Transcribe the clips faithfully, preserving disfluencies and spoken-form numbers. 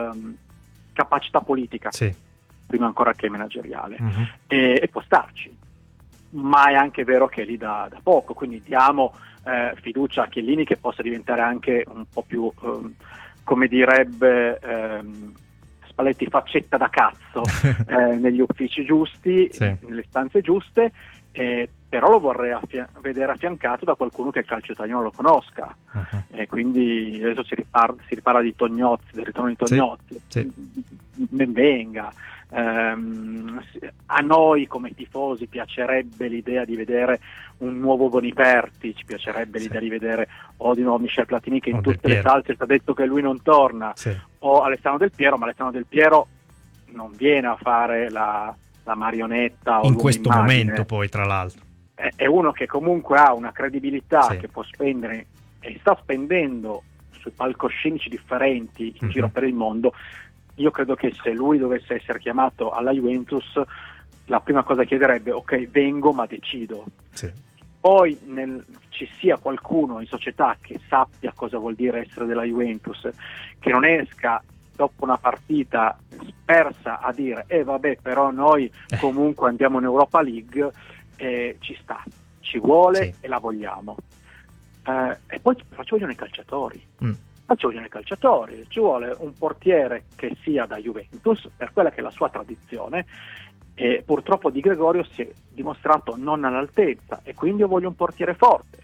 ehm, capacità politica, sì. prima ancora che manageriale, Mm-hmm. e, e può starci, ma è anche vero che è lì da, da poco, quindi diamo eh, fiducia a Chiellini che possa diventare anche un po' più, ehm, come direbbe ehm, Spalletti, faccetta da cazzo eh, negli uffici giusti, sì. nelle stanze giuste, eh, però lo vorrei affia- vedere affiancato da qualcuno che il calcio italiano lo conosca. Uh-huh. E quindi adesso si riparla, si riparla di Tognozzi, del ritorno di Tognozzi, sì, ben venga. Um, a noi come tifosi piacerebbe l'idea di vedere un nuovo Boniperti, ci piacerebbe sì. l'idea di vedere o di nuovo Michel Platini che in o tutte le salse ha detto che lui non torna, sì. o Alessandro Del Piero, ma Alessandro Del Piero non viene a fare la, la marionetta o in questo immagine. momento poi tra l'altro è, è uno che comunque ha una credibilità, sì. che può spendere e sta spendendo su palcoscenici differenti in mm-hmm. giro per il mondo. Io credo che se lui dovesse essere chiamato alla Juventus, la prima cosa chiederebbe: ok, vengo ma decido. Sì. Poi nel, ci sia qualcuno in società che sappia cosa vuol dire essere della Juventus, che non esca dopo una partita persa a dire eh vabbè però noi comunque andiamo in Europa League, eh, ci sta, ci vuole sì. e la vogliamo. Eh, e poi però ci vogliono i calciatori. Mm. Ci vogliono i calciatori, ci vuole un portiere che sia da Juventus per quella che è la sua tradizione, e purtroppo Di Gregorio si è dimostrato non all'altezza, e quindi io voglio un portiere forte,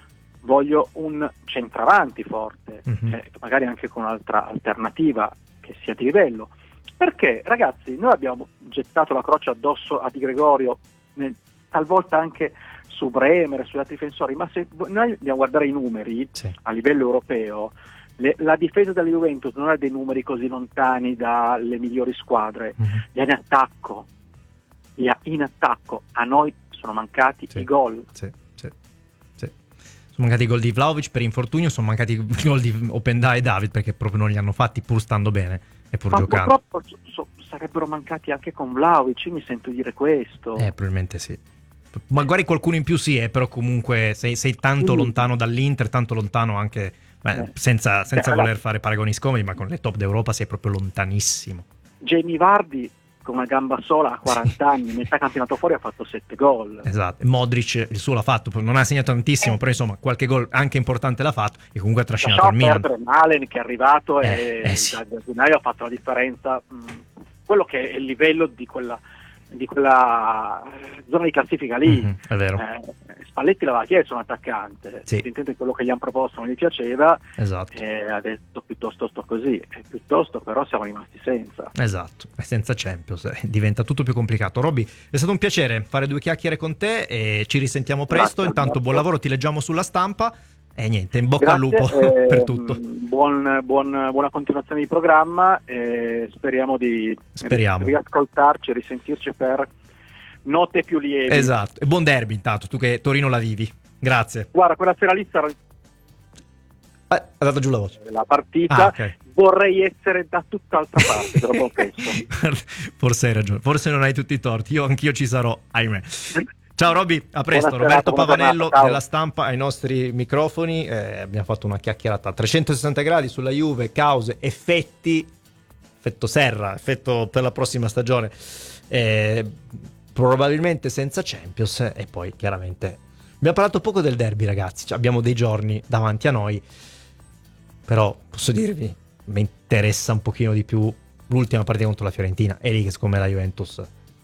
voglio un centravanti forte, mm-hmm. eh, magari anche con un'altra alternativa che sia di livello, perché ragazzi noi abbiamo gettato la croce addosso a Di Gregorio, nel, talvolta anche su Bremer, sugli altri difensori, ma se noi andiamo a guardare i numeri sì. a livello europeo, Le, la difesa della Juventus non ha dei numeri così lontani dalle migliori squadre, mm-hmm. gli ha in attacco, gli ha in attacco, a noi sono mancati sì. i gol. Sì, sì, sì. Sono mancati i gol di Vlahovic per infortunio, sono mancati i gol di Openda e David perché proprio non li hanno fatti pur stando bene e pur ma giocando. Purtroppo so, so, sarebbero mancati anche con Vlahovic, mi sento dire questo. Eh, probabilmente sì. Magari qualcuno in più sì, eh, però comunque sei, sei tanto sì. lontano dall'Inter, tanto lontano anche... Beh, eh. senza, senza eh, voler allora, fare paragoni scomodi, ma con le top d'Europa sei proprio lontanissimo. Jamie Vardy con una gamba sola a quaranta anni, metà campionato fuori ha fatto sette gol. Esatto, Modric il suo l'ha fatto, non ha segnato tantissimo, eh. però insomma qualche gol anche importante l'ha fatto e comunque ha trascinato il Milan. Lasciamo perdere Malen che è arrivato eh, e eh sì. da gennaio ha fatto la differenza, mh, quello che è il livello di quella di quella zona di classifica lì. Mm-hmm, è vero. Eh, Spalletti l'aveva chiesto un attaccante, sì. intento quello che gli hanno proposto non gli piaceva, esatto. e ha detto piuttosto sto così, e piuttosto però siamo rimasti senza. Esatto, e senza Champions eh, diventa tutto più complicato. Robby, è stato un piacere fare due chiacchiere con te e ci risentiamo presto. Grazie, intanto grazie. Buon lavoro, ti leggiamo sulla Stampa. E niente, in bocca Grazie, al lupo eh, per tutto. Buon, buon, buona continuazione di programma e speriamo di speriamo. riascoltarci e risentirci per note più lievi. Esatto, e buon derby intanto, tu che Torino la vivi. Grazie. Guarda, quella sera lì sarà... Eh, ha dato giù la voce. La partita, ah, okay. vorrei essere da tutt'altra parte, te lo confesso. Forse hai ragione, forse non hai tutti i torti, io anch'io ci sarò, ahimè. Ciao Robby, a presto. Buona Roberto serata, Pavanello serata, della Stampa ai nostri microfoni. Eh, abbiamo fatto una chiacchierata a trecentosessanta gradi sulla Juve, cause, effetti, effetto Serra, effetto per la prossima stagione. Eh, probabilmente senza Champions e poi chiaramente abbiamo parlato poco del derby, ragazzi, cioè, abbiamo dei giorni davanti a noi, però posso dirvi, mi interessa un pochino di più l'ultima partita contro la Fiorentina, è lì che secondo me la Juventus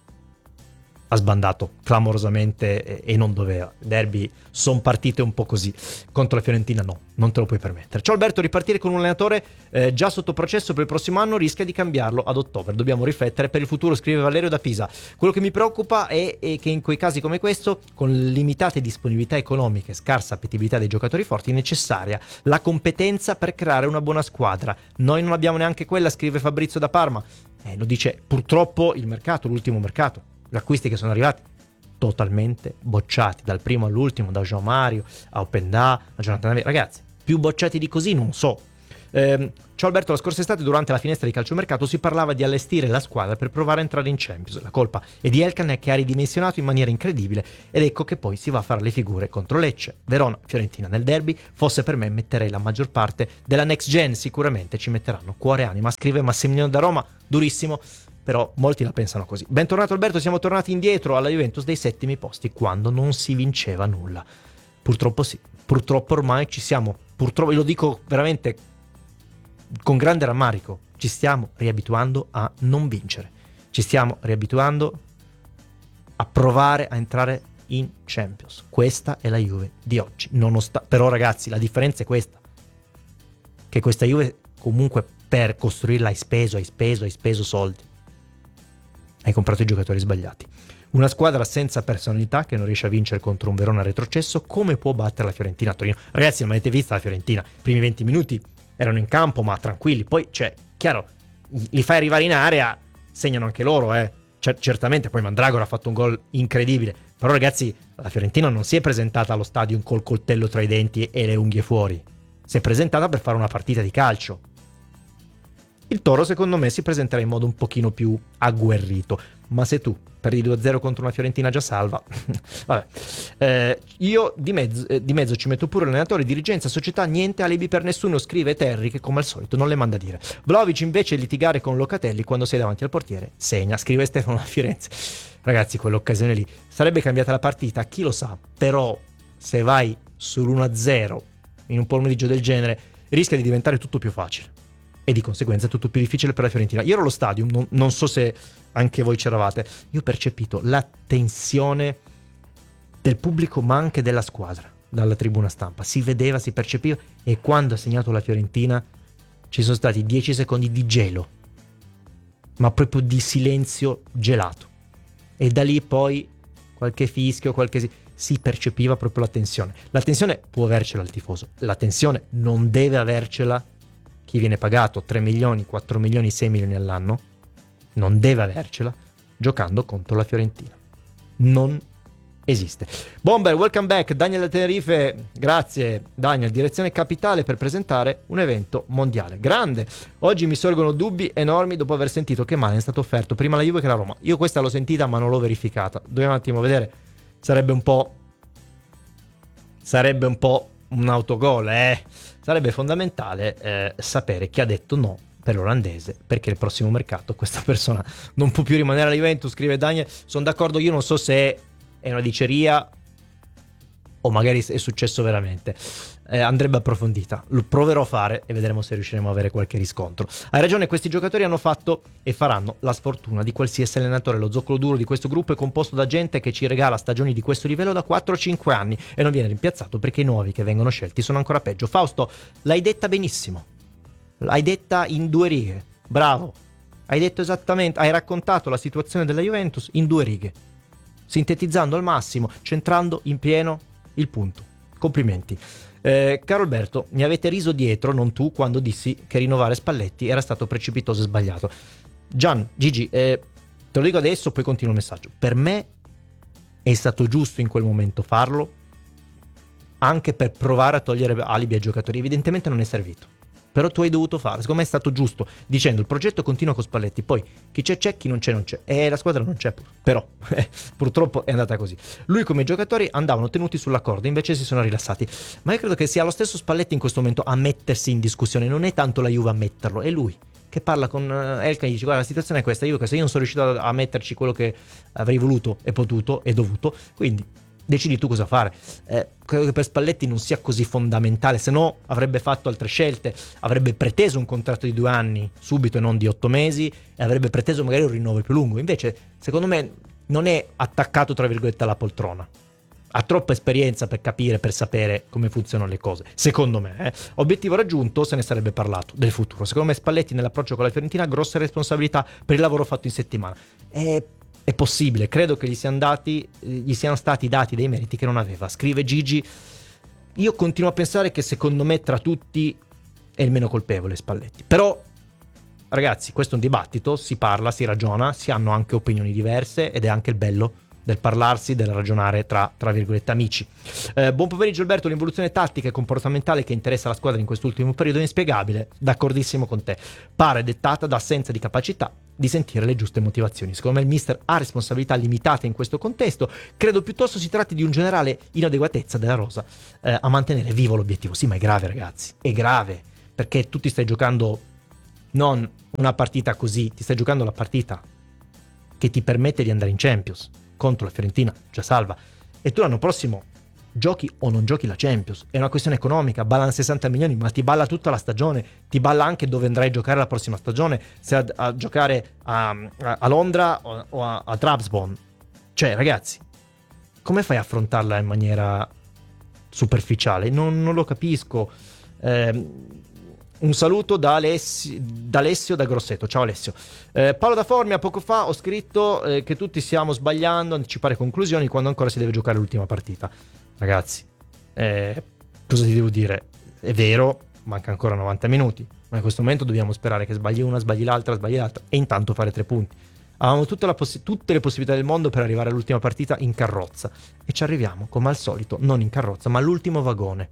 ha sbandato clamorosamente e, e non doveva. Derby sono partite un po' così, contro la Fiorentina no, non te lo puoi permettere. Ciao Alberto, ripartire con un allenatore eh, già sotto processo per il prossimo anno rischia di cambiarlo ad ottobre, dobbiamo riflettere per il futuro, scrive Valerio da Pisa. Quello che mi preoccupa è, è che in quei casi come questo, con limitate disponibilità economiche, scarsa appetibilità dei giocatori forti, è necessaria la competenza per creare una buona squadra. Noi non abbiamo neanche quella, scrive Fabrizio da Parma. Eh, lo dice purtroppo il mercato, l'ultimo mercato. Gli acquisti che sono arrivati totalmente bocciati dal primo all'ultimo, da João Mario a Openda a Jonathan David. Ragazzi, più bocciati di così non so. Eh, ciao Alberto, la scorsa estate durante la finestra di calciomercato si parlava di allestire la squadra per provare a entrare in Champions. La colpa è di Elkan, che ha ridimensionato in maniera incredibile, ed ecco che poi si va a fare le figure contro Lecce, Verona, Fiorentina nel derby. Fosse per me metterei la maggior parte della next gen, sicuramente ci metteranno cuore e anima, scrive Massimiliano da Roma. Durissimo, però molti la pensano così. Bentornato Alberto, siamo tornati indietro alla Juventus dei settimi posti quando non si vinceva nulla. Purtroppo sì, purtroppo ormai ci siamo, purtroppo, lo dico veramente con grande rammarico, ci stiamo riabituando a non vincere, ci stiamo riabituando a provare a entrare in Champions. Questa è la Juve di oggi. Nonost- però ragazzi, la differenza è questa, che questa Juve comunque per costruirla hai speso, hai speso, hai speso soldi, hai comprato i giocatori sbagliati. Una squadra senza personalità che non riesce a vincere contro un Verona retrocesso, come può battere la Fiorentina a Torino? Ragazzi, non avete vista la Fiorentina? I primi venti minuti erano in campo ma tranquilli, poi cioè, chiaro, li fai arrivare in area, segnano anche loro, eh. C- certamente poi Mandragora ha fatto un gol incredibile, però ragazzi, la Fiorentina non si è presentata allo stadio col coltello tra i denti e le unghie fuori, si è presentata per fare una partita di calcio. Il Toro secondo me si presenterà in modo un pochino più agguerrito, ma se tu perdi due a zero contro una Fiorentina già salva, vabbè. Eh, io di mezzo, eh, di mezzo ci metto pure allenatore, dirigenza, società, niente alibi per nessuno, scrive Terry, che come al solito non le manda a dire. Vlahovic invece litigare con Locatelli quando sei davanti al portiere segna, scrive Stefano da Firenze. Ragazzi, quell'occasione lì sarebbe cambiata la partita, chi lo sa, però se vai sull'uno a zero in un pomeriggio del genere rischia di diventare tutto più facile e di conseguenza è tutto più difficile per la Fiorentina. Io ero allo stadio, non, non so se anche voi c'eravate, io ho percepito la tensione del pubblico ma anche della squadra dalla tribuna stampa, si vedeva, si percepiva, e quando ha segnato la Fiorentina ci sono stati dieci secondi di gelo, ma proprio di silenzio gelato, e da lì poi qualche fischio, qualche si, si percepiva proprio la tensione. La tensione può avercela il tifoso, la tensione non deve avercela chi viene pagato tre milioni, quattro milioni, sei milioni all'anno, non deve avercela giocando contro la Fiorentina. Non esiste. Bomber, welcome back. Daniel da Tenerife, grazie Daniel, direzione capitale per presentare un evento mondiale. Grande. Oggi mi sorgono dubbi enormi dopo aver sentito che Mane è stato offerto prima la Juve che la Roma. Io questa l'ho sentita ma non l'ho verificata. Dobbiamo un attimo vedere. Sarebbe un po' sarebbe un po' un autogol, eh. Sarebbe fondamentale eh, sapere chi ha detto no per l'olandese, perché il prossimo mercato questa persona non può più rimanere alla Juventus, scrive Daniel. Sono d'accordo, io non so se è una diceria o magari è successo veramente, eh, andrebbe approfondita, lo proverò a fare e vedremo se riusciremo a avere qualche riscontro. Hai ragione, questi giocatori hanno fatto e faranno la sfortuna di qualsiasi allenatore. Lo zoccolo duro di questo gruppo è composto da gente che ci regala stagioni di questo livello da quattro cinque anni e non viene rimpiazzato perché i nuovi che vengono scelti sono ancora peggio. Fausto, l'hai detta benissimo, l'hai detta in due righe, bravo, hai detto esattamente, hai raccontato la situazione della Juventus in due righe, sintetizzando al massimo, centrando in pieno il punto. Complimenti. Eh, caro Alberto, mi avete riso dietro, non tu, quando dissi che rinnovare Spalletti era stato precipitoso e sbagliato. Gian, Gigi, eh, te lo dico adesso, poi continuo il messaggio. Per me è stato giusto in quel momento farlo, anche per provare a togliere alibi ai giocatori. Evidentemente non è servito, però tu hai dovuto fare, secondo me è stato giusto, dicendo il progetto continua con Spalletti, poi chi c'è c'è, chi non c'è non c'è, e la squadra non c'è pur. Però eh, purtroppo è andata così. Lui come i giocatori andavano tenuti sulla corda, invece si sono rilassati, ma io credo che sia lo stesso Spalletti in questo momento a mettersi in discussione, non è tanto la Juve a metterlo, è lui che parla con Elkan e dice guarda la situazione è questa, io, io non sono riuscito a, a metterci quello che avrei voluto e potuto e dovuto, quindi decidi tu cosa fare. Eh, credo che per Spalletti non sia così fondamentale, se no avrebbe fatto altre scelte, avrebbe preteso un contratto di due anni subito e non di otto mesi e avrebbe preteso magari un rinnovo più lungo. Invece secondo me non è attaccato tra virgolette alla poltrona, ha troppa esperienza per capire, per sapere come funzionano le cose, secondo me. eh. Obiettivo raggiunto, se ne sarebbe parlato del futuro. Secondo me Spalletti nell'approccio con la Fiorentina ha grosse responsabilità per il lavoro fatto in settimana. È È possibile, credo che gli siano, dati, gli siano stati dati dei meriti che non aveva. Scrive Gigi, io continuo a pensare che secondo me tra tutti è il meno colpevole Spalletti. Però, ragazzi, questo è un dibattito, si parla, si ragiona, si hanno anche opinioni diverse ed è anche il bello del parlarsi, del ragionare tra, tra virgolette, amici. Eh, buon pomeriggio Alberto, l'involuzione tattica e comportamentale che interessa la squadra in quest'ultimo periodo è inspiegabile, d'accordissimo con te, pare dettata da assenza di capacità di sentire le giuste motivazioni. Secondo me il mister ha responsabilità limitate in questo contesto, credo piuttosto si tratti di un generale inadeguatezza della rosa eh, a mantenere vivo l'obiettivo. Sì, ma è grave ragazzi, è grave, perché tu ti stai giocando non una partita così, ti stai giocando la partita che ti permette di andare in Champions contro la Fiorentina già salva, e tu l'anno prossimo giochi o non giochi la Champions, è una questione economica, ballano sessanta milioni, ma ti balla tutta la stagione, ti balla anche dove andrai a giocare la prossima stagione, se a, a giocare a, a, a Londra o, o a, a Trabzon. Cioè ragazzi, come fai a affrontarla in maniera superficiale? Non, non lo capisco. Eh, un saluto da, Alessi, da Alessio da Grosseto. Ciao Alessio. eh, Paolo da Formia, poco fa ho scritto eh, che tutti stiamo sbagliando a anticipare conclusioni quando ancora si deve giocare l'ultima partita. Ragazzi, eh, cosa ti devo dire? È vero, manca ancora novanta minuti, ma in questo momento dobbiamo sperare che sbagli una, sbagli l'altra, sbagli l'altra e intanto fare tre punti. Avevamo tutta la possi- tutte le possibilità del mondo per arrivare all'ultima partita in carrozza e ci arriviamo, come al solito, non in carrozza, ma all'ultimo vagone.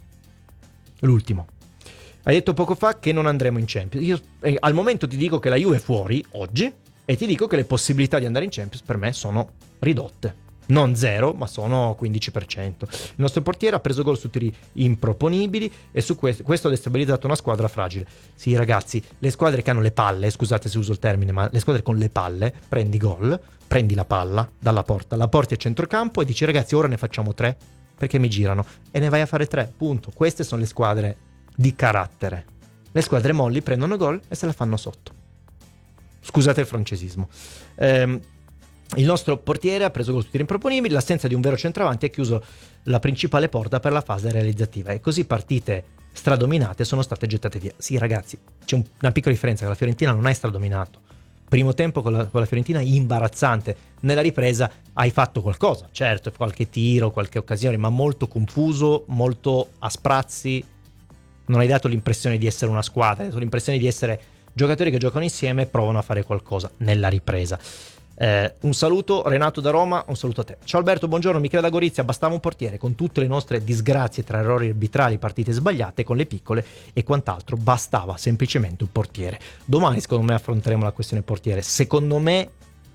L'ultimo. Hai detto poco fa che non andremo in Champions. Io eh, al momento ti dico che la Juve è fuori oggi e ti dico che le possibilità di andare in Champions per me sono ridotte. Non zero, ma sono quindici per cento. Il nostro portiere ha preso gol su tiri improponibili e su questo, questo ha destabilizzato una squadra fragile. Sì ragazzi, le squadre che hanno le palle, scusate se uso il termine, ma le squadre con le palle, prendi gol, prendi la palla dalla porta, la porti a centrocampo e dici ragazzi ora ne facciamo tre perché mi girano e ne vai a fare tre, punto. Queste sono le squadre di carattere. Le squadre molli prendono gol e se la fanno sotto. Scusate il francesismo. Ehm Il nostro portiere ha preso gol su tiri improponibili, l'assenza di un vero centravanti ha chiuso la principale porta per la fase realizzativa e così partite stradominate sono state gettate via. Sì ragazzi, c'è un, una piccola differenza, che la Fiorentina non hai stradominato. Primo tempo con la, con la Fiorentina imbarazzante, nella ripresa hai fatto qualcosa, certo, qualche tiro, qualche occasione, ma molto confuso, molto a sprazzi, non hai dato l'impressione di essere una squadra, hai dato l'impressione di essere giocatori che giocano insieme e provano a fare qualcosa nella ripresa. Eh, un saluto Renato da Roma, un saluto a te. Ciao Alberto, buongiorno. Michele da Gorizia, bastava un portiere con tutte le nostre disgrazie tra errori arbitrali, partite sbagliate con le piccole e quant'altro, bastava semplicemente un portiere. Domani secondo me affronteremo la questione portiere. Secondo me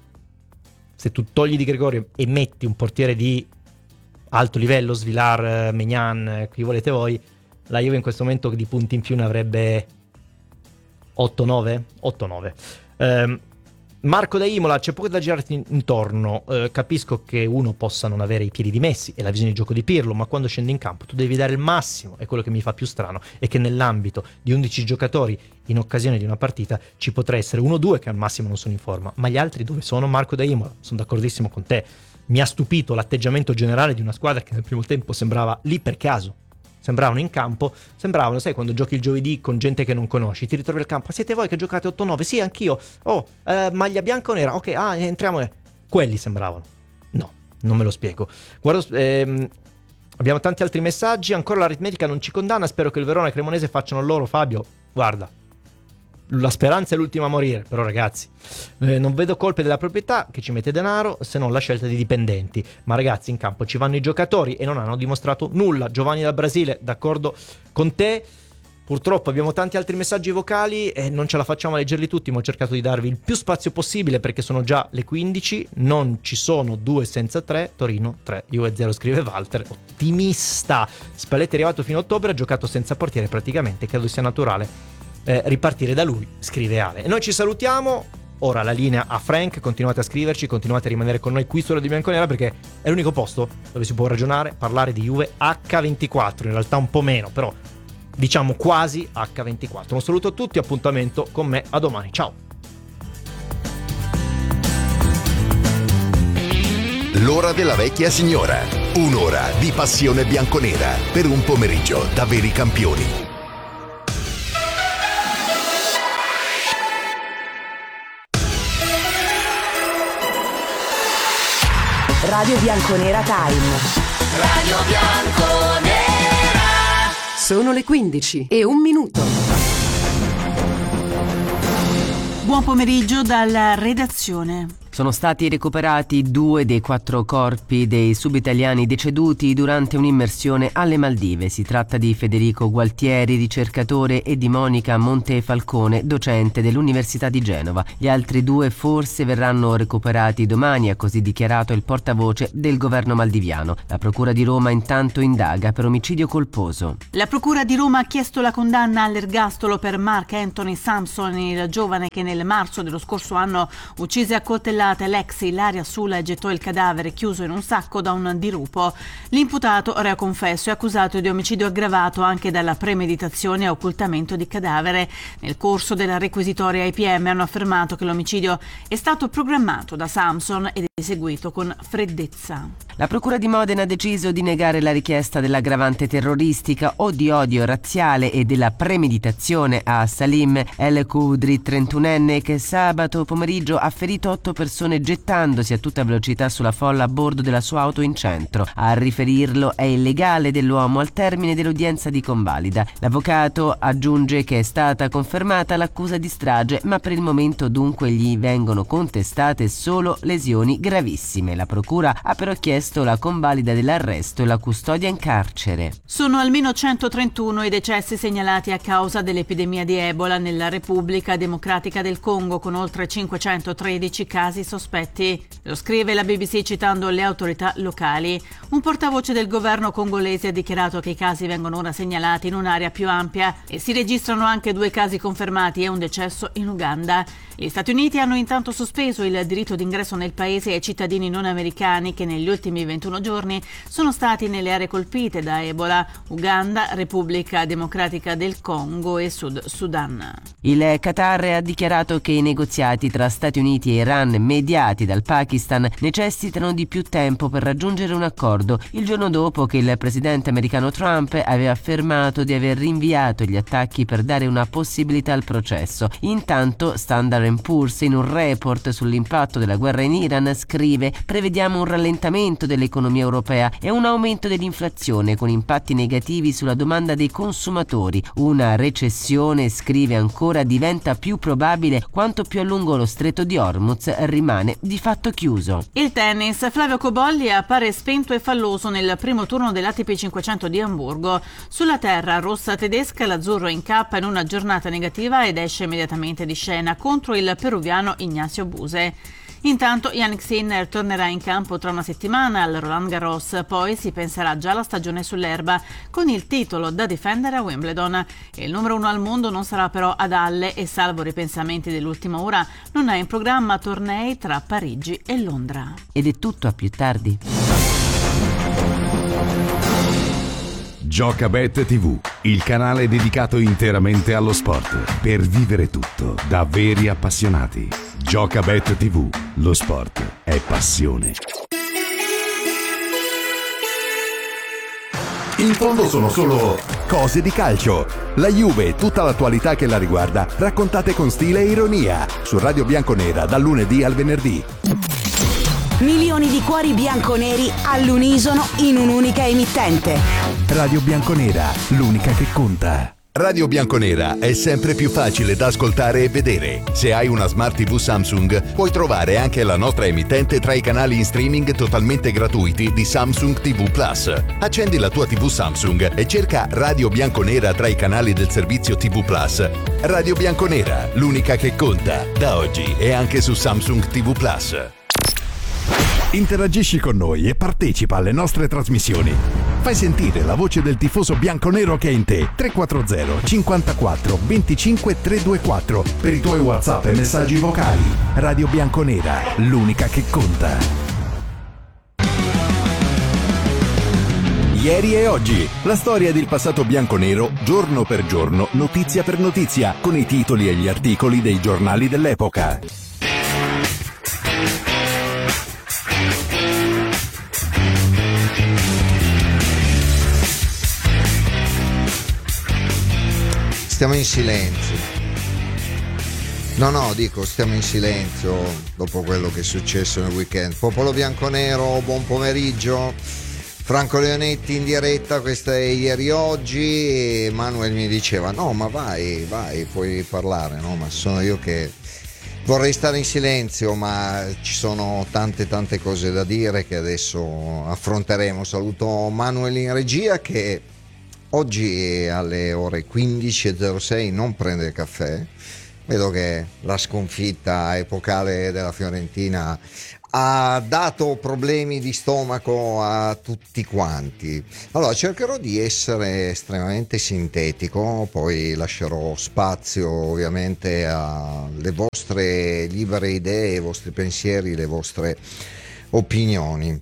se tu togli Di Gregorio e metti un portiere di alto livello, Svilar, Maignan, chi volete voi, la Juve in questo momento di punti in più ne avrebbe otto nove otto nove. ehm Marco da Imola, c'è poco da girarti intorno, eh, capisco che uno possa non avere i piedi dimessi e la visione di gioco di Pirlo, ma quando scendi in campo tu devi dare il massimo, e quello che mi fa più strano è che nell'ambito di undici giocatori in occasione di una partita ci potrà essere uno o due che al massimo non sono in forma, ma gli altri dove sono? Marco da Imola, sono d'accordissimo con te, mi ha stupito l'atteggiamento generale di una squadra che nel primo tempo sembrava lì per caso. Sembravano in campo, sembravano, sai, quando giochi il giovedì con gente che non conosci, ti ritrovi al campo, siete voi che giocate otto nove? Sì, anch'io. Oh, eh, maglia bianca o nera? Ok, ah, entriamo. Quelli sembravano. No, non me lo spiego. Guardo, ehm, abbiamo tanti altri messaggi, ancora l'aritmetica non ci condanna, spero che il Verona e Cremonese facciano loro, Fabio. Guarda, la speranza è l'ultima a morire, però ragazzi, eh, non vedo colpe della proprietà che ci mette denaro, se non la scelta di dipendenti, ma ragazzi in campo ci vanno i giocatori e non hanno dimostrato nulla. Giovanni dal Brasile, d'accordo con te. Purtroppo abbiamo tanti altri messaggi vocali e non ce la facciamo a leggerli tutti, ma ho cercato di darvi il più spazio possibile perché sono già le quindici, non ci sono due senza tre, Torino tre, Juve zero, scrive Walter, ottimista. Spalletti è arrivato fino a ottobre, ha giocato senza portiere praticamente, credo sia naturale Eh, ripartire da lui, scrive Ale. E noi ci salutiamo, ora la linea a Frank, continuate a scriverci, continuate a rimanere con noi qui su Radio Bianconera perché è l'unico posto dove si può ragionare, parlare di Juve acca ventiquattro, in realtà un po' meno, però diciamo quasi acca ventiquattro. Un saluto a tutti, appuntamento con me a domani, ciao. L'ora della vecchia signora, un'ora di passione bianconera per un pomeriggio da veri campioni. Radio Bianconera Time. Radio Bianconera. Sono le quindici e un minuto. Buon pomeriggio dalla redazione. Sono stati recuperati due dei quattro corpi dei subitaliani deceduti durante un'immersione alle Maldive. Si tratta di Federico Gualtieri, ricercatore, e di Monica Montefalcone, docente dell'Università di Genova. Gli altri due forse verranno recuperati domani, ha così dichiarato il portavoce del governo maldiviano. La Procura di Roma intanto indaga per omicidio colposo. La Procura di Roma ha chiesto la condanna all'ergastolo per Mark Anthony Sampson, il giovane che nel marzo dello scorso anno uccise a coltellate l'ex Ilaria Sula e gettò il cadavere chiuso in un sacco da un dirupo. L'imputato, reo confesso, è accusato di omicidio aggravato anche dalla premeditazione e occultamento di cadavere. Nel corso della requisitoria I P M hanno affermato che l'omicidio è stato programmato da Sampson ed eseguito con freddezza. La Procura di Modena ha deciso di negare la richiesta dell'aggravante terroristica o di odio razziale e della premeditazione a Salim El Khudri, trentunenne, che sabato pomeriggio ha ferito otto persone gettandosi a tutta velocità sulla folla a bordo della sua auto in centro. A riferirlo è il legale dell'uomo al termine dell'udienza di convalida. L'avvocato aggiunge che è stata confermata l'accusa di strage, ma per il momento dunque gli vengono contestate solo lesioni gravissime. La Procura ha però chiesto la convalida dell'arresto e la custodia in carcere. Sono almeno centotrentuno i decessi segnalati a causa dell'epidemia di Ebola nella Repubblica Democratica del Congo, con oltre cinquecentotredici casi sospetti. Lo scrive la B B C citando le autorità locali. Un portavoce del governo congolese ha dichiarato che i casi vengono ora segnalati in un'area più ampia e si registrano anche due casi confermati e un decesso in Uganda. Gli Stati Uniti hanno intanto sospeso il diritto d'ingresso nel paese ai cittadini non americani che negli ultimi ventuno giorni sono stati nelle aree colpite da Ebola: Uganda, Repubblica Democratica del Congo e Sud Sudan. Il Qatar ha dichiarato che i negoziati tra Stati Uniti e Iran, mediati dal Pakistan, necessitano di più tempo per raggiungere un accordo, il giorno dopo che il presidente americano Trump aveva affermato di aver rinviato gli attacchi per dare una possibilità al processo. Intanto Standard and Poor's, in un report sull'impatto della guerra in Iran, scrive: prevediamo un rallentamento dell'economia europea e un aumento dell'inflazione con impatti negativi sulla domanda dei consumatori. Una recessione, scrive ancora, diventa più probabile quanto più a lungo lo stretto di Hormuz rimane di fatto chiuso. Il tennis. Flavio Cobolli appare spento e falloso nel primo turno dell'A T P cinquecento di Amburgo. Sulla terra rossa tedesca l'azzurro incappa in una giornata negativa ed esce immediatamente di scena contro il peruviano Ignacio Buse. Intanto Jannik Sinner tornerà in campo tra una settimana al Roland Garros, poi si penserà già alla stagione sull'erba con il titolo da difendere a Wimbledon. Il numero uno al mondo non sarà però ad Halle e, salvo ripensamenti dell'ultima ora, non ha in programma tornei tra Parigi e Londra. Ed è tutto, a più tardi. Giocabet tivù, il canale dedicato interamente allo sport, per vivere tutto da veri appassionati. Giocabet tivù, lo sport è passione. In fondo sono solo cose di calcio. La Juve e tutta l'attualità che la riguarda, raccontate con stile e ironia, su Radio Bianconera dal lunedì al venerdì. Milioni di cuori bianconeri all'unisono in un'unica emittente. Radio Bianconera, l'unica che conta. Radio Bianconera è sempre più facile da ascoltare e vedere. Se hai una Smart tivù Samsung, puoi trovare anche la nostra emittente tra i canali in streaming totalmente gratuiti di Samsung tivù Plus. Accendi la tua tivù Samsung e cerca Radio Bianconera tra i canali del servizio tivù Plus. Radio Bianconera, l'unica che conta, da oggi e anche su Samsung tivù Plus. Interagisci con noi e partecipa alle nostre trasmissioni. Fai sentire la voce del tifoso bianconero che è in te. tre quattro zero cinquantaquattro venticinque trecentoventiquattro per i tuoi WhatsApp e messaggi vocali. Radio Bianconera, l'unica che conta. Ieri e oggi, la storia del passato bianconero, giorno per giorno, notizia per notizia, con i titoli e gli articoli dei giornali dell'epoca. Stiamo in silenzio. No, no, dico, stiamo in silenzio dopo quello che è successo nel weekend. Popolo bianconero, buon pomeriggio. Franco Leonetti in diretta, questa è Ieri Oggi. E Manuel mi diceva, no, ma vai, vai, puoi parlare, no? Ma sono io che Vorrei stare in silenzio, ma ci sono tante tante cose da dire che adesso affronteremo. Saluto Manuel in regia che oggi alle ore quindici e zero sei non prende il caffè. Vedo che la sconfitta epocale della Fiorentina ha dato problemi di stomaco a tutti quanti. Allora cercherò di essere estremamente sintetico, poi lascerò spazio ovviamente alle vostre libere idee, ai vostri pensieri, le vostre opinioni.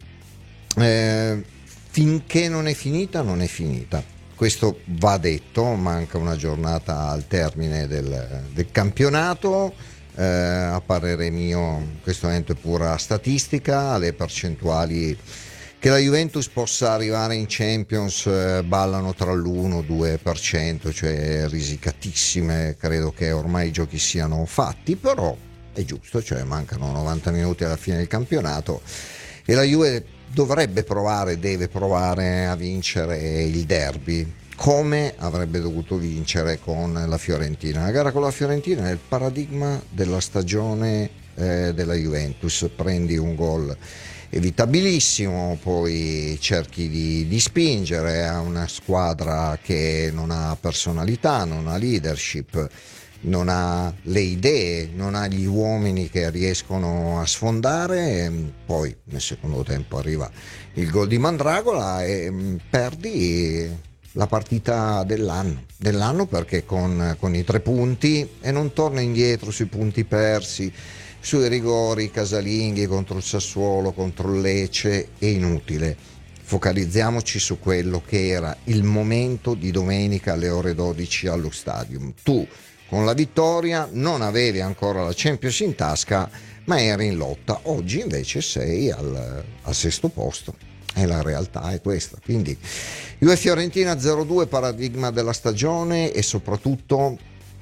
Eh, finché non è finita, non è finita. Questo va detto, manca una giornata al termine del, del campionato. Eh, a parere mio, in questo momento è pura statistica, le percentuali che la Juventus possa arrivare in Champions eh, ballano tra l'uno e due per cento, cioè risicatissime. Credo che ormai i giochi siano fatti, però è giusto, cioè mancano novanta minuti alla fine del campionato e la Juve dovrebbe provare, deve provare a vincere il derby, come avrebbe dovuto vincere con la Fiorentina. La gara con la Fiorentina è il paradigma della stagione eh, della Juventus: prendi un gol evitabilissimo, poi cerchi di, di spingere a una squadra che non ha personalità, non ha leadership, non ha le idee, non ha gli uomini che riescono a sfondare, e poi nel secondo tempo arriva il gol di Mandragola e mh, perdi la partita dell'anno, dell'anno perché con, con i tre punti, e non torna indietro sui punti persi, sui rigori casalinghi contro il Sassuolo, contro il Lecce, è inutile. Focalizziamoci su quello che era il momento di domenica alle ore dodici allo Stadium. Tu con la vittoria non avevi ancora la Champions in tasca, ma eri in lotta. Oggi invece sei al, al sesto posto. E la realtà è questa. Quindi Juve Fiorentina zero due, paradigma della stagione, e soprattutto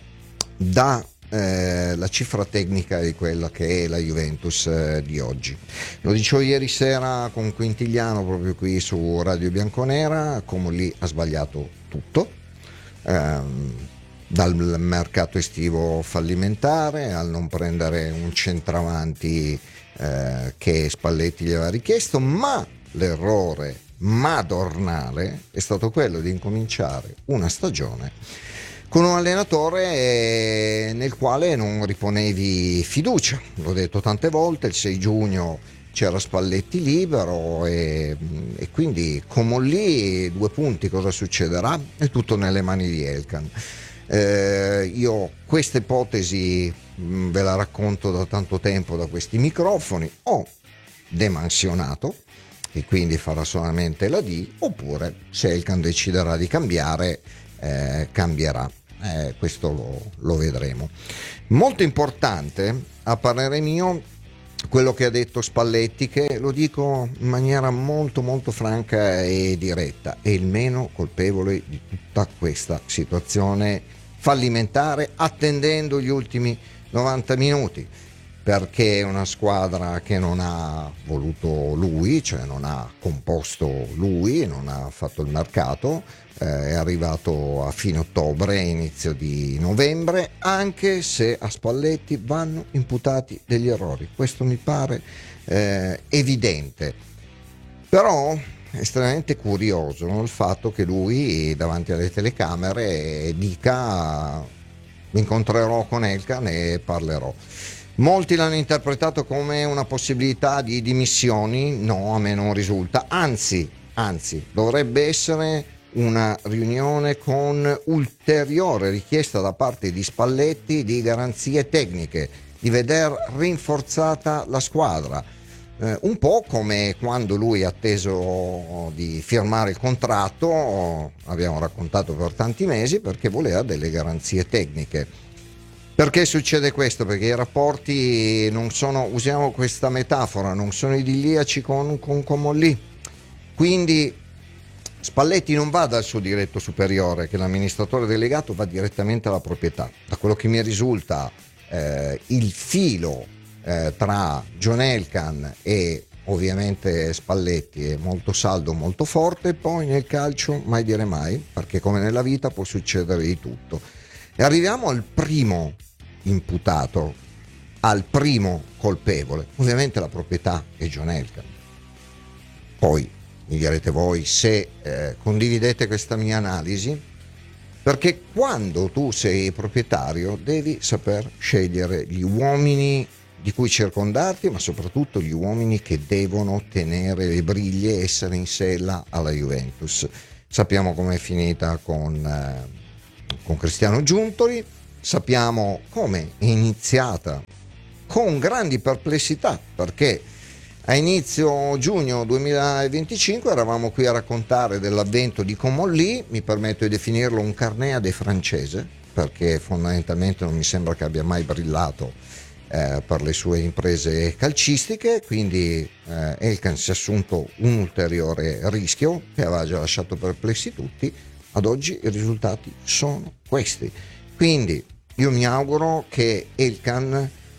da eh, la cifra tecnica di quella che è la Juventus eh, di oggi. Lo dicevo ieri sera con Quintigliano proprio qui su Radio Bianconera, come lì ha sbagliato tutto, ehm, dal mercato estivo fallimentare al non prendere un centravanti eh, che Spalletti gli aveva richiesto, ma l'errore madornale è stato quello di incominciare una stagione con un allenatore nel quale non riponevi fiducia. L'ho detto tante volte, il sei giugno c'era Spalletti libero e, e quindi come lì due punti, cosa succederà? È tutto nelle mani di Elkan. Eh, io questa ipotesi mh, ve la racconto da tanto tempo da questi microfoni: o demansionato e quindi farà solamente la D, oppure se Elkan deciderà di cambiare eh, cambierà. Eh, questo lo, lo vedremo. Molto importante a parere mio quello che ha detto Spalletti, che lo dico in maniera molto molto franca e diretta: è il meno colpevole di tutta questa situazione fallimentare, attendendo gli ultimi novanta minuti, perché è una squadra che non ha voluto lui, cioè non ha composto lui, non ha fatto il mercato, eh, è arrivato a fine ottobre, inizio di novembre, anche se a Spalletti vanno imputati degli errori. Questo mi pare eh, evidente. Però è estremamente curioso il fatto che lui davanti alle telecamere dica: mi incontrerò con Elkan e parlerò. Molti l'hanno interpretato come una possibilità di dimissioni. No, a me non risulta, anzi, anzi dovrebbe essere una riunione con ulteriore richiesta da parte di Spalletti di garanzie tecniche, di veder rinforzata la squadra, eh, un po' come quando lui ha atteso di firmare il contratto, abbiamo raccontato per tanti mesi, perché voleva delle garanzie tecniche. Perché succede questo? Perché i rapporti non sono, usiamo questa metafora, non sono idilliaci con, con Comolli. Quindi Spalletti non va dal suo diretto superiore, che è l'amministratore delegato, va direttamente alla proprietà. Da quello che mi risulta, eh, il filo eh, tra John Elkan e ovviamente Spalletti è molto saldo, molto forte. Poi nel calcio mai dire mai, perché come nella vita può succedere di tutto. E arriviamo al primo imputato, al primo colpevole. Ovviamente la proprietà è John Elkann. Poi mi direte voi se eh, condividete questa mia analisi, perché quando tu sei proprietario devi saper scegliere gli uomini di cui circondarti, ma soprattutto gli uomini che devono tenere le briglie, essere in sella alla Juventus. Sappiamo com'è finita con, eh, con Cristiano Giuntoli, sappiamo come è iniziata con grandi perplessità, perché a inizio giugno duemilaventicinque eravamo qui a raccontare dell'avvento di Comolli, mi permetto di definirlo un Carneade francese, perché fondamentalmente non mi sembra che abbia mai brillato eh, per le sue imprese calcistiche, quindi eh, Elkann si è assunto un ulteriore rischio che aveva già lasciato perplessi tutti. Ad oggi i risultati sono questi, quindi io mi auguro che Elkann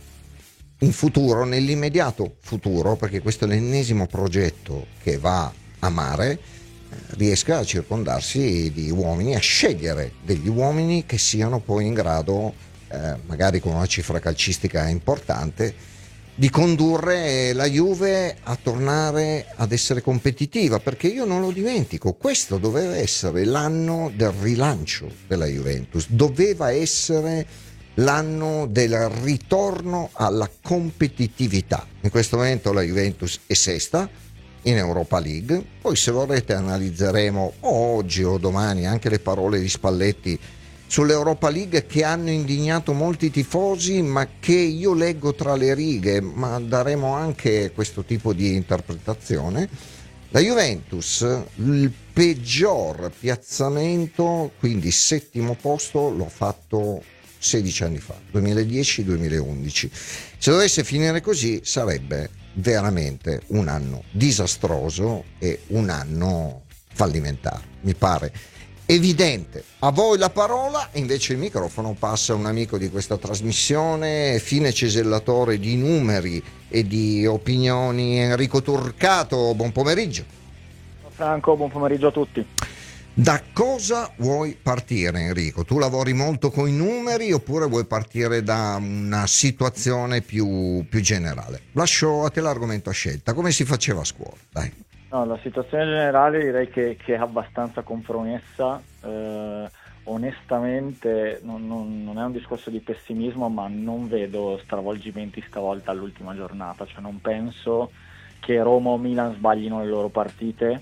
in futuro, nell'immediato futuro, perché questo è l'ennesimo progetto che va a mare, eh, riesca a circondarsi di uomini, a scegliere degli uomini che siano poi in grado, eh, magari con una cifra calcistica importante, di condurre la Juve a tornare ad essere competitiva, perché io non lo dimentico, questo doveva essere l'anno del rilancio della Juventus, doveva essere l'anno del ritorno alla competitività. In questo momento la Juventus è sesta in Europa League, poi se vorrete analizzeremo o oggi o domani anche le parole di Spalletti sull'Europa League, che hanno indignato molti tifosi, ma che io leggo tra le righe, ma daremo anche questo tipo di interpretazione. La Juventus, il peggior piazzamento, quindi settimo posto, l'ho fatto sedici anni fa, duemiladieci duemilaundici. Se dovesse finire così sarebbe veramente un anno disastroso e un anno fallimentare, mi pare evidente. A voi la parola e invece il microfono passa a un amico di questa trasmissione, fine cesellatore di numeri e di opinioni, Enrico Turcato. Buon pomeriggio. Franco, buon pomeriggio a tutti. Da cosa vuoi partire, Enrico? Tu lavori molto con i numeri oppure vuoi partire da una situazione più, più generale? Lascio a te l'argomento a scelta. Come si faceva a scuola? Dai. No, la situazione generale direi che, che è abbastanza compromessa. Eh, onestamente non, non, non è un discorso di pessimismo, ma non vedo stravolgimenti stavolta all'ultima giornata. Cioè non penso che Roma o Milan sbaglino le loro partite.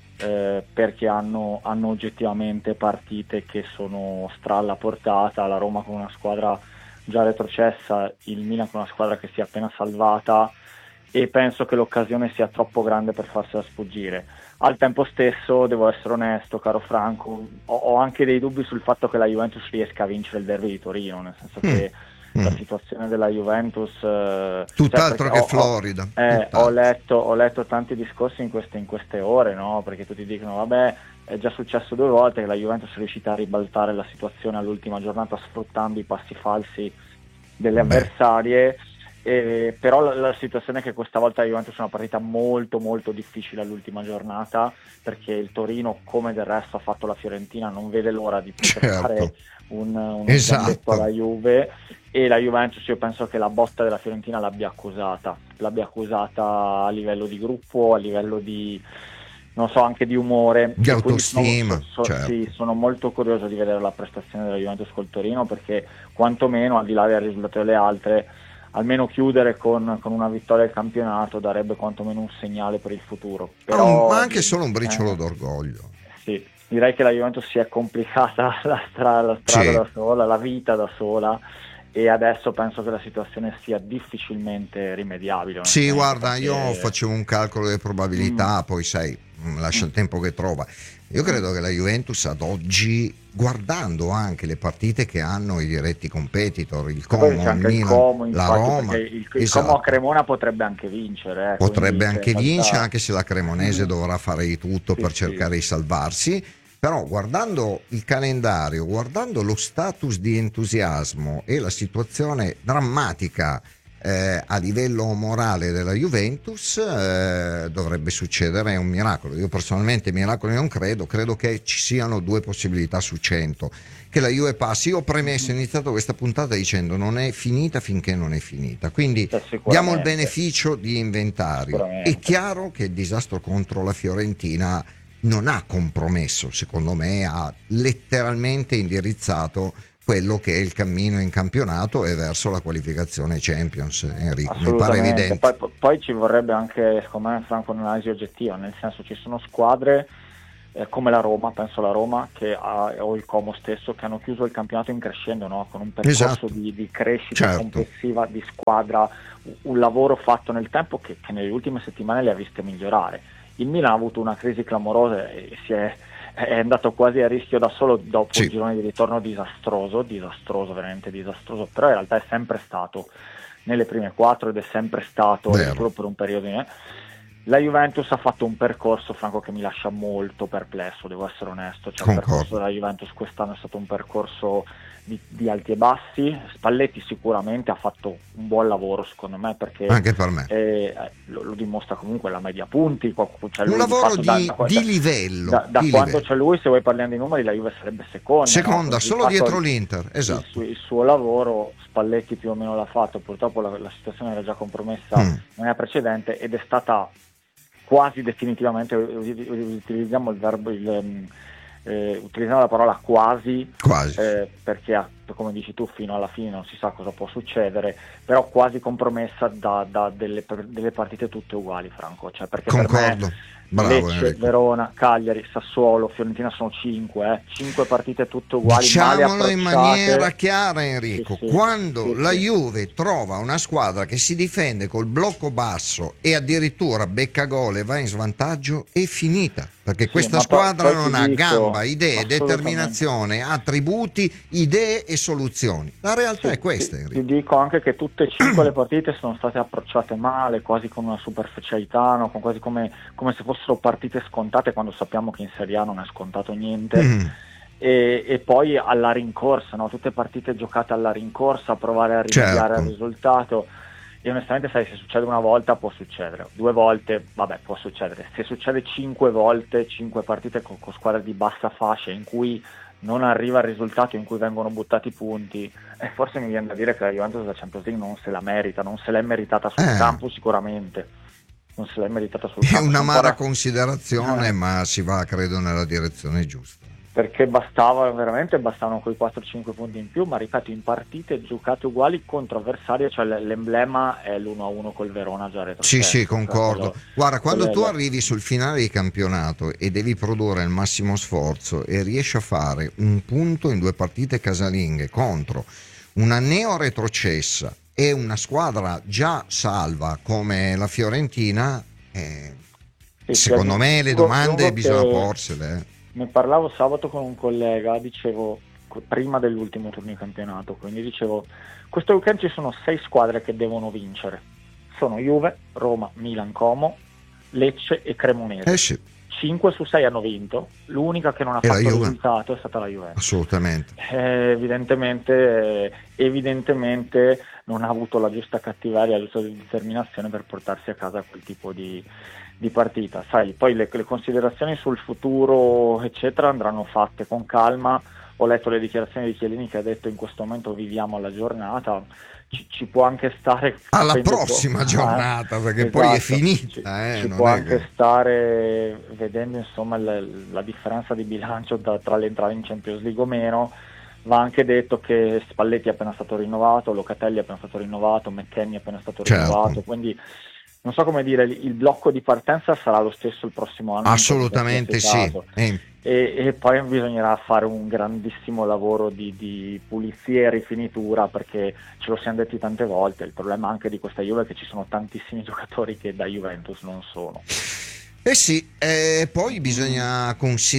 Eh, perché hanno, hanno oggettivamente partite che sono stra alla portata, la Roma con una squadra già retrocessa, il Milan con una squadra che si è appena salvata, e penso che l'occasione sia troppo grande per farsela sfuggire. Al tempo stesso, devo essere onesto, caro Franco, ho, ho anche dei dubbi sul fatto che la Juventus riesca a vincere il derby di Torino, nel senso mm. che la situazione della Juventus eh, tutt'altro cioè che Florida. Ho, eh, ho, letto, ho letto tanti discorsi in queste, in queste ore, no? Perché tutti dicono vabbè, è già successo due volte che la Juventus è riuscita a ribaltare la situazione all'ultima giornata sfruttando i passi falsi delle Beh. avversarie, eh, però la, la situazione è che questa volta la Juventus è una partita molto molto difficile all'ultima giornata, perché il Torino, come del resto ha fatto la Fiorentina, non vede l'ora di poter certo. fare un, un esatto. alla Juve, e la Juventus io penso che la botta della Fiorentina l'abbia accusata l'abbia accusata a livello di gruppo, a livello di non so, anche di umore, di autostima. Sono, so, certo. sì, sono molto curioso di vedere la prestazione della Juventus col Torino, perché quantomeno al di là del risultato delle altre, almeno chiudere con, con una vittoria al campionato darebbe quantomeno un segnale per il futuro. Però, ma anche solo un briciolo eh, d'orgoglio. Sì, direi che la Juventus si è complicata la strada, la strada sì. da sola, la vita da sola, e adesso penso che la situazione sia difficilmente rimediabile. Sì, guarda, perché... io facevo un calcolo delle probabilità, mm. poi sai, lascia il tempo che trova. Io credo che la Juventus ad oggi, guardando anche le partite che hanno i diretti competitor, il Como, il Milan, il Como, la infatti, Roma, il, il esatto. Como a Cremona potrebbe anche vincere. Eh, potrebbe anche realtà... vincere, anche se la Cremonese mm. dovrà fare di tutto sì, per sì. cercare di salvarsi. Però guardando il calendario, guardando lo status di entusiasmo e la situazione drammatica eh, a livello morale della Juventus eh, dovrebbe succedere un miracolo. Io personalmente miracoli non credo, credo che ci siano due possibilità su cento, che la Juve passi. Io ho premesso, ho iniziato questa puntata dicendo non è finita finché non è finita, quindi diamo il beneficio di inventario. È chiaro che il disastro contro la Fiorentina non ha compromesso, secondo me ha letteralmente indirizzato quello che è il cammino in campionato e verso la qualificazione Champions. Enrico, mi pare evidente. Poi, poi ci vorrebbe anche, secondo me, Franco, un'analisi oggettiva, nel senso ci sono squadre eh, come la Roma, penso alla Roma, che ha, o il Como stesso, che hanno chiuso il campionato in crescendo, no? Con un percorso esatto. di, di crescita certo. complessiva di squadra, un lavoro fatto nel tempo che, che nelle ultime settimane le ha viste migliorare. Il Milan ha avuto una crisi clamorosa e si è, è andato quasi a rischio da solo dopo sì. un girone di ritorno disastroso, disastroso, veramente disastroso, però in realtà è sempre stato nelle prime quattro ed è sempre stato solo per un periodo. Eh. La Juventus ha fatto un percorso, Franco, che mi lascia molto perplesso, devo essere onesto, cioè, il percorso della Juventus quest'anno è stato un percorso di, di alti e bassi. Spalletti sicuramente ha fatto un buon lavoro, secondo me, perché anche per me eh, lo, lo dimostra comunque la media punti, cioè un lavoro di, da, da, di livello da, da di quando livello. c'è lui, se vuoi parliamo di numeri, la Juve sarebbe seconda seconda, no? solo dietro l'Inter, esatto. il, il suo lavoro Spalletti più o meno l'ha fatto, purtroppo la, la situazione era già compromessa mm. nella precedente ed è stata quasi definitivamente, utilizziamo il verbo il, eh, utilizziamo la parola quasi, quasi. Eh, perché come dici tu fino alla fine non si sa cosa può succedere, però quasi compromessa da, da delle, delle partite tutte uguali, Franco, cioè perché concordo. Per me Bravo, Lecce, Enrico. Verona, Cagliari, Sassuolo, Fiorentina sono cinque, eh. cinque partite tutte uguali. Diciamolo in maniera chiara, Enrico, sì, sì, quando sì, la sì. Juve trova una squadra che si difende col blocco basso e addirittura becca gol e va in svantaggio, è finita, perché sì, questa squadra poi, poi non ha dico, gamba, idee, determinazione, attributi, idee e soluzioni. La realtà sì, è questa, ti, Enrico. ti dico anche che tutte e cinque le partite sono state approcciate male, quasi con una superficialità, no? Con quasi come, come se fossero partite scontate, quando sappiamo che in Serie A non è scontato niente. Mm. E, e poi alla rincorsa, no? Tutte partite giocate alla rincorsa, a provare a rimediare certo. al risultato. E onestamente, sai, se succede una volta può succedere, due volte, vabbè, può succedere. Se succede cinque volte, cinque partite con, con squadre di bassa fascia in cui non arriva il risultato, in cui vengono buttati punti, e forse mi viene da dire che la Juventus la Champions League non se la merita, non se l'è meritata sul eh. campo sicuramente. Non se l'è meritata sul È campo. È un'amara ancora... considerazione, eh. ma si va, credo, nella direzione giusta. Perché bastava, veramente bastavano quei quattro cinque punti in più, ma ripeto, in partite giocate uguali contro avversari, cioè l'emblema è l'uno a uno col Verona già retrocesso. Sì, sì, concordo. Quello, Guarda, quando quello tu arrivi sul finale di campionato e devi produrre il massimo sforzo e riesci a fare un punto in due partite casalinghe contro una neo retrocessa e una squadra già salva come la Fiorentina, eh, sì, secondo sì, me le domande bisogna porsele. Eh. Ne parlavo sabato con un collega, dicevo, prima dell'ultimo turno di campionato, quindi dicevo, questo weekend ci sono sei squadre che devono vincere. Sono Juve, Roma, Milan, Como, Lecce e Cremonese. Eh sì. cinque su sei hanno vinto, l'unica che non ha e fatto risultato è stata la Juventus. Assolutamente. Eh, evidentemente, eh, evidentemente non ha avuto la giusta cattiveria, la giusta determinazione per portarsi a casa quel tipo di, di partita. Sai, poi le, le considerazioni sul futuro, eccetera, andranno fatte con calma. Ho letto le dichiarazioni di Chiellini che ha detto in questo momento viviamo alla giornata. Ci, ci può anche stare alla prossima può, giornata, perché esatto, poi è finita. Ci, eh, ci non può è anche che... stare vedendo insomma le, la differenza di bilancio da, tra le entrate in Champions League o meno. Va anche detto che Spalletti è appena stato rinnovato, Locatelli è appena stato rinnovato, McKennie è appena stato certo. rinnovato, quindi non so come dire, il blocco di partenza sarà lo stesso il prossimo anno. Assolutamente sì. E, e poi bisognerà fare un grandissimo lavoro di, di pulizia e rifinitura, perché ce lo siamo detti tante volte, il problema anche di questa Juve è che ci sono tantissimi giocatori che da Juventus non sono. Eh sì, eh, poi bisogna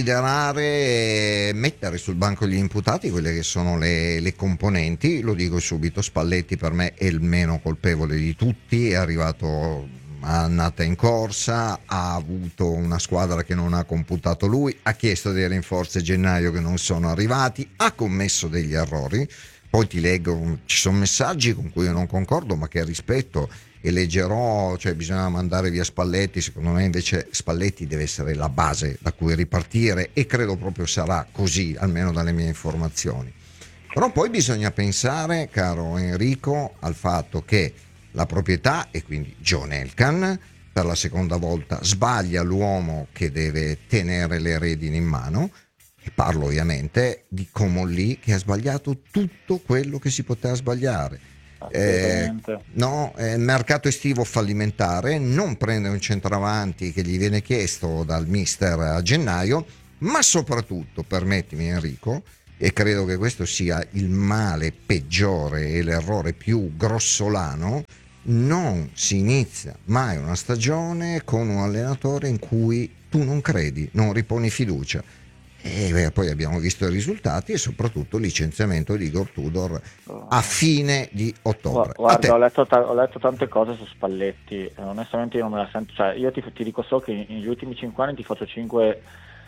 considerare, mettere sul banco degli imputati quelle che sono le, le componenti. Lo dico subito, Spalletti per me è il meno colpevole di tutti, è arrivato a annata in corsa, ha avuto una squadra che non ha computato lui, ha chiesto dei rinforzi a gennaio che non sono arrivati, ha commesso degli errori, poi ti leggo, ci sono messaggi con cui io non concordo ma che rispetto e leggerò, cioè bisogna mandare via Spalletti, secondo me invece Spalletti deve essere la base da cui ripartire e credo proprio sarà così, almeno dalle mie informazioni. Però poi bisogna pensare, caro Enrico, al fatto che la proprietà, e quindi John Elkann, per la seconda volta sbaglia l'uomo che deve tenere le redini in mano, e parlo ovviamente di Comolli che ha sbagliato tutto quello che si poteva sbagliare. Eh, no, eh, mercato estivo fallimentare, non prende un centravanti che gli viene chiesto dal mister a gennaio, ma soprattutto, permettimi Enrico, e credo che questo sia il male peggiore e l'errore più grossolano, non si inizia mai una stagione con un allenatore in cui tu non credi, non riponi fiducia. E beh, poi abbiamo visto i risultati e soprattutto il licenziamento di Igor Tudor a fine di ottobre. Guarda, ho letto, ta- ho letto tante cose su Spalletti, eh, onestamente io non me la sento, cioè io ti, ti dico solo che negli ultimi cinque anni ti faccio cinque,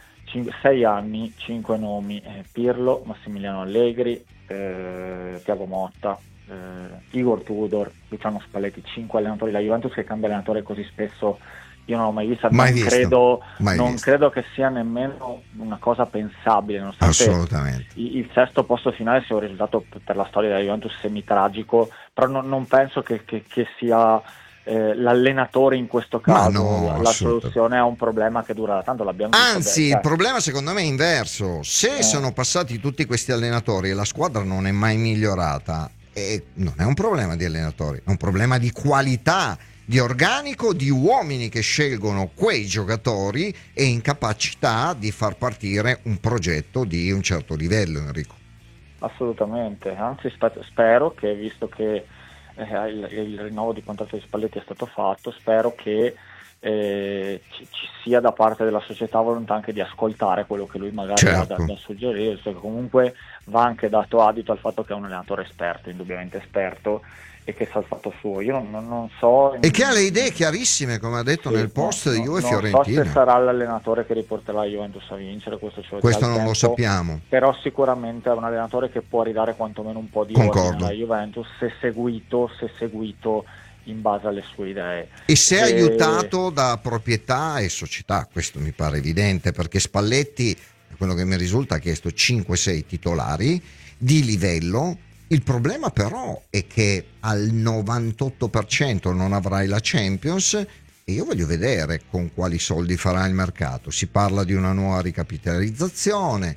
sei anni, cinque nomi, eh, Pirlo, Massimiliano Allegri, eh, Thiago Motta, eh, Igor Tudor, Luciano Spalletti, cinque allenatori. La Juventus che cambia allenatore così spesso io non l'ho mai vista, mai non, visto, credo, mai non visto. credo che sia nemmeno una cosa pensabile, nonostante assolutamente il, il sesto posto finale sia un risultato per la storia della Juventus semitragico, però non, non penso che, che, che sia eh, l'allenatore in questo caso no, la soluzione a un problema che dura da tanto, l'abbiamo visto. Anzi, beh, il problema secondo me è inverso. Se eh. sono passati tutti questi allenatori e la squadra non è mai migliorata, eh, non è un problema di allenatori, è un problema di qualità, di organico, di uomini che scelgono quei giocatori e incapacità di far partire un progetto di un certo livello, Enrico. Assolutamente, anzi sp- spero che, visto che eh, il, il rinnovo di contratto di Spalletti è stato fatto, spero che eh, ci, ci sia da parte della società volontà anche di ascoltare quello che lui magari certo. ha da, da suggerire, cioè, comunque va anche dato adito al fatto che è un allenatore esperto, indubbiamente esperto, e che sa il fatto suo. Io non, non so. E che ha le idee chiarissime, come ha detto sì, nel post di Juve Fiorentina. Non so se sarà l'allenatore che riporterà la Juventus a vincere, questo, ce lo questo non tempo, lo sappiamo. Però sicuramente è un allenatore che può ridare quantomeno un po' di Concordo. ordine alla Juventus se seguito, se seguito in base alle sue idee. E se e... aiutato da proprietà e società, questo mi pare evidente, perché Spalletti, quello che mi risulta, ha chiesto cinque sei titolari di livello. Il problema però è che al novantotto per cento non avrai la Champions e io voglio vedere con quali soldi farà il mercato. Si parla di una nuova ricapitalizzazione,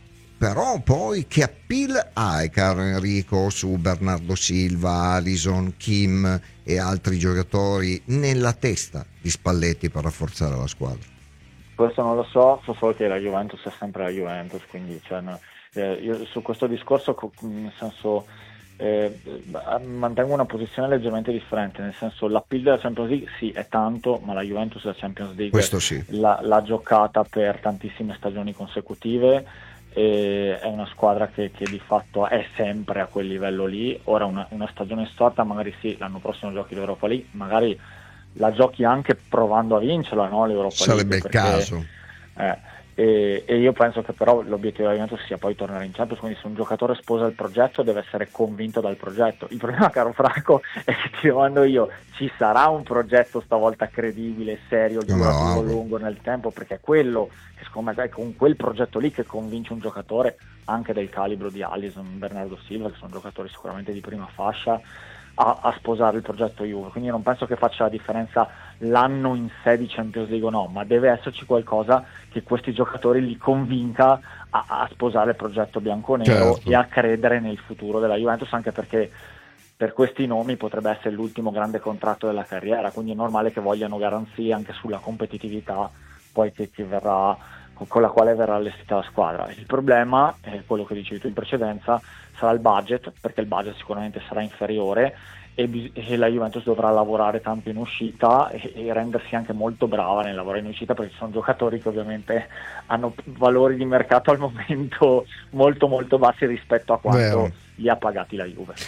però poi che appeal hai, caro Enrico, su Bernardo Silva, Alisson, Kim e altri giocatori nella testa di Spalletti per rafforzare la squadra? Questo non lo so, so solo che la Juventus è sempre la Juventus, quindi cioè, no, eh, io su questo discorso nel senso eh, mantengo una posizione leggermente differente, nel senso l'appeal della Champions League sì è tanto, ma la Juventus la Champions League questo sì. l'ha, l'ha giocata per tantissime stagioni consecutive e è una squadra che, che di fatto è sempre a quel livello lì. Ora una, una stagione storta magari sì, l'anno prossimo giochi l'Europa League, magari la giochi anche provando a vincerla, no? L'Europa sarebbe League, il caso eh, e, e io penso che però l'obiettivo della Juventus sia poi tornare in Champions, quindi se un giocatore sposa il progetto deve essere convinto dal progetto. Il problema, caro Franco, è che ti domando io, ci sarà un progetto stavolta credibile, serio, durativo, no, lungo nel tempo? Perché è quello che secondo me è con quel progetto lì che convince un giocatore anche del calibro di Alisson, Bernardo Silva, che sono giocatori sicuramente di prima fascia, A, a sposare il progetto Juve. Quindi io non penso che faccia la differenza l'anno in sé di Champions League o no, ma deve esserci qualcosa che questi giocatori li convinca a, a sposare il progetto bianconero, certo, e a credere nel futuro della Juventus, anche perché per questi nomi potrebbe essere l'ultimo grande contratto della carriera, quindi è normale che vogliano garanzie anche sulla competitività poi che, che verrà, con la quale verrà allestita la squadra. Il problema è quello che dicevi tu in precedenza, sarà il budget, perché il budget sicuramente sarà inferiore e, bis- e la Juventus dovrà lavorare tanto in uscita e-, e rendersi anche molto brava nel lavorare in uscita, perché ci sono giocatori che ovviamente hanno valori di mercato al momento molto molto bassi rispetto a quanto Vero. li ha pagati la Juve.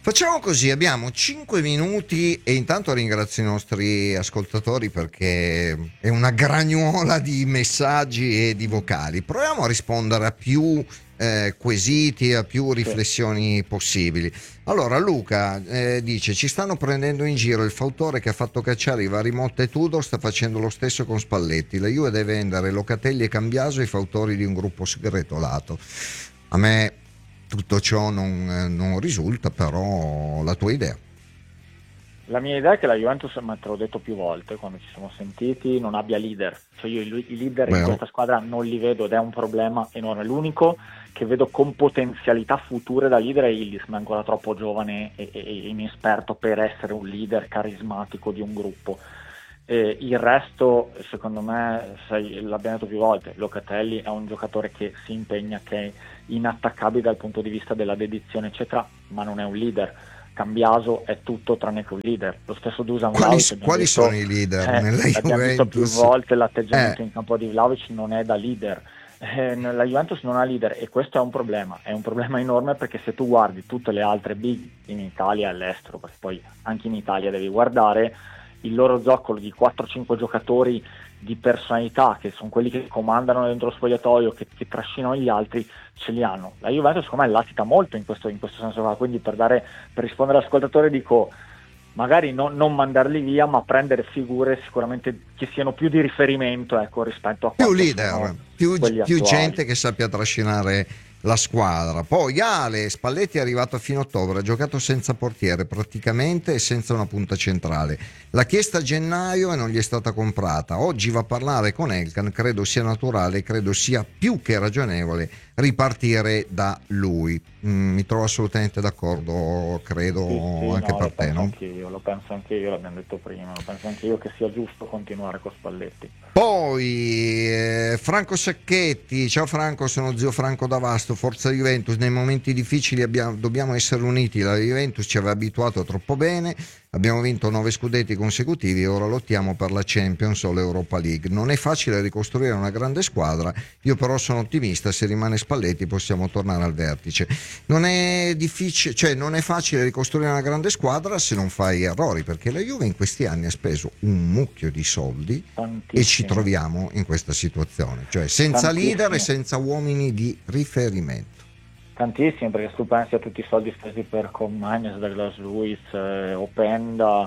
Facciamo così, abbiamo cinque minuti e intanto ringrazio i nostri ascoltatori perché è una gragnuola di messaggi e di vocali. Proviamo a rispondere a più eh, quesiti, a più riflessioni possibili. Allora Luca eh, dice: ci stanno prendendo in giro, il fautore che ha fatto cacciare i vari Motta e Tudor sta facendo lo stesso con Spalletti, la Juve deve vendere Locatelli e Cambiaso ai fautori di un gruppo segretolato. A me tutto ciò non, non risulta, però la tua idea? La mia idea è che la Juventus, ma te l'ho detto più volte quando ci siamo sentiti, non abbia leader. Cioè io i, i leader Beh, in questa squadra non li vedo ed è un problema enorme. L'unico che vedo con potenzialità future da leader è Ildiz, ma è ancora troppo giovane e, e, e inesperto per essere un leader carismatico di un gruppo. Eh, il resto, secondo me, sai, l'abbiamo detto più volte, Locatelli è un giocatore che si impegna, che è inattaccabile dal punto di vista della dedizione eccetera, ma non è un leader. Cambiaso è tutto tranne che un leader. Lo stesso Dusan quali, Vlahovic, quali visto, sono i leader eh, nella abbiamo visto più Juventus? volte l'atteggiamento eh. in campo di Vlahovic non è da leader. Eh, la Juventus non ha leader e questo è un problema, è un problema enorme, perché se tu guardi tutte le altre big in Italia e all'estero, perché poi anche in Italia devi guardare, il loro zoccolo di quattro cinque giocatori di personalità, che sono quelli che comandano dentro lo spogliatoio, che, che trascinano gli altri, ce li hanno. La Juventus secondo me latita molto in questo, in questo senso qua, quindi per, dare, per rispondere all'ascoltatore dico magari no, non mandarli via, ma prendere figure sicuramente che siano più di riferimento, ecco, rispetto a più leader, più, più gente che sappia trascinare la squadra. Poi Ale Spalletti è arrivato a fine ottobre, ha giocato senza portiere praticamente e senza una punta centrale, l'ha chiesta a gennaio e non gli è stata comprata, oggi va a parlare con Elkan, credo sia naturale, credo sia più che ragionevole ripartire da lui. Mm, mi trovo assolutamente d'accordo, credo sì, sì, anche no, per te, no? Anch'io, lo penso anche io, l'abbiamo detto prima, lo penso anche io che sia giusto continuare con Spalletti. Poi eh, Franco Sacchetti, ciao Franco, sono zio Franco d'Avasto, forza Juventus, nei momenti difficili abbiamo, dobbiamo essere uniti, la Juventus ci aveva abituato troppo bene, abbiamo vinto nove scudetti consecutivi e ora lottiamo per la Champions o l'Europa League, non è facile ricostruire una grande squadra, io però sono ottimista, se rimane Spalletti possiamo tornare al vertice. Non è difficile, cioè non è facile ricostruire una grande squadra se non fai errori, perché la Juve in questi anni ha speso un mucchio di soldi e ci troviamo in questa situazione, cioè senza leader e senza uomini di riferimento. Tantissimo, perché tu pensi a tutti i soldi spesi per Commagnes, Douglas Luiz, eh, Openda,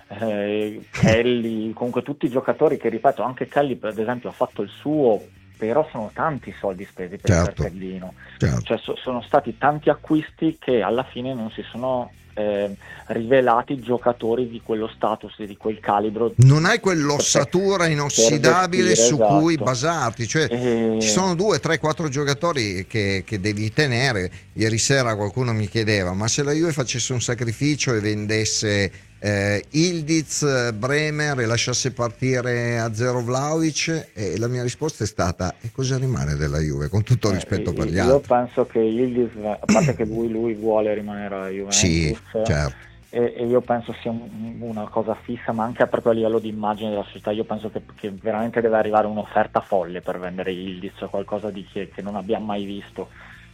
eh, Kelly, comunque tutti i giocatori che, ripeto, anche Kelly per esempio ha fatto il suo, però sono tanti soldi spesi per certo. il cartellino, certo. cioè so, sono stati tanti acquisti che alla fine non si sono eh, rivelati giocatori di quello status e di quel calibro. Non hai quell'ossatura inossidabile gestire, su esatto. cui basarti, cioè e... ci sono due, tre, quattro giocatori che, che devi tenere. Ieri sera qualcuno mi chiedeva: ma se la Juve facesse un sacrificio e vendesse eh, Ildiz, Bremer e lasciasse partire a zero Vlahovic, e la mia risposta è stata: e cosa rimane della Juve, con tutto rispetto eh, per gli io altri? Io penso che Ildiz, a parte che lui, lui vuole rimanere alla Juventus, sì, certo. e, e io penso sia un, una cosa fissa, ma anche proprio a livello di immagine della società, io penso che, che veramente deve arrivare un'offerta folle per vendere Ildiz, qualcosa di che, che non abbiamo mai visto.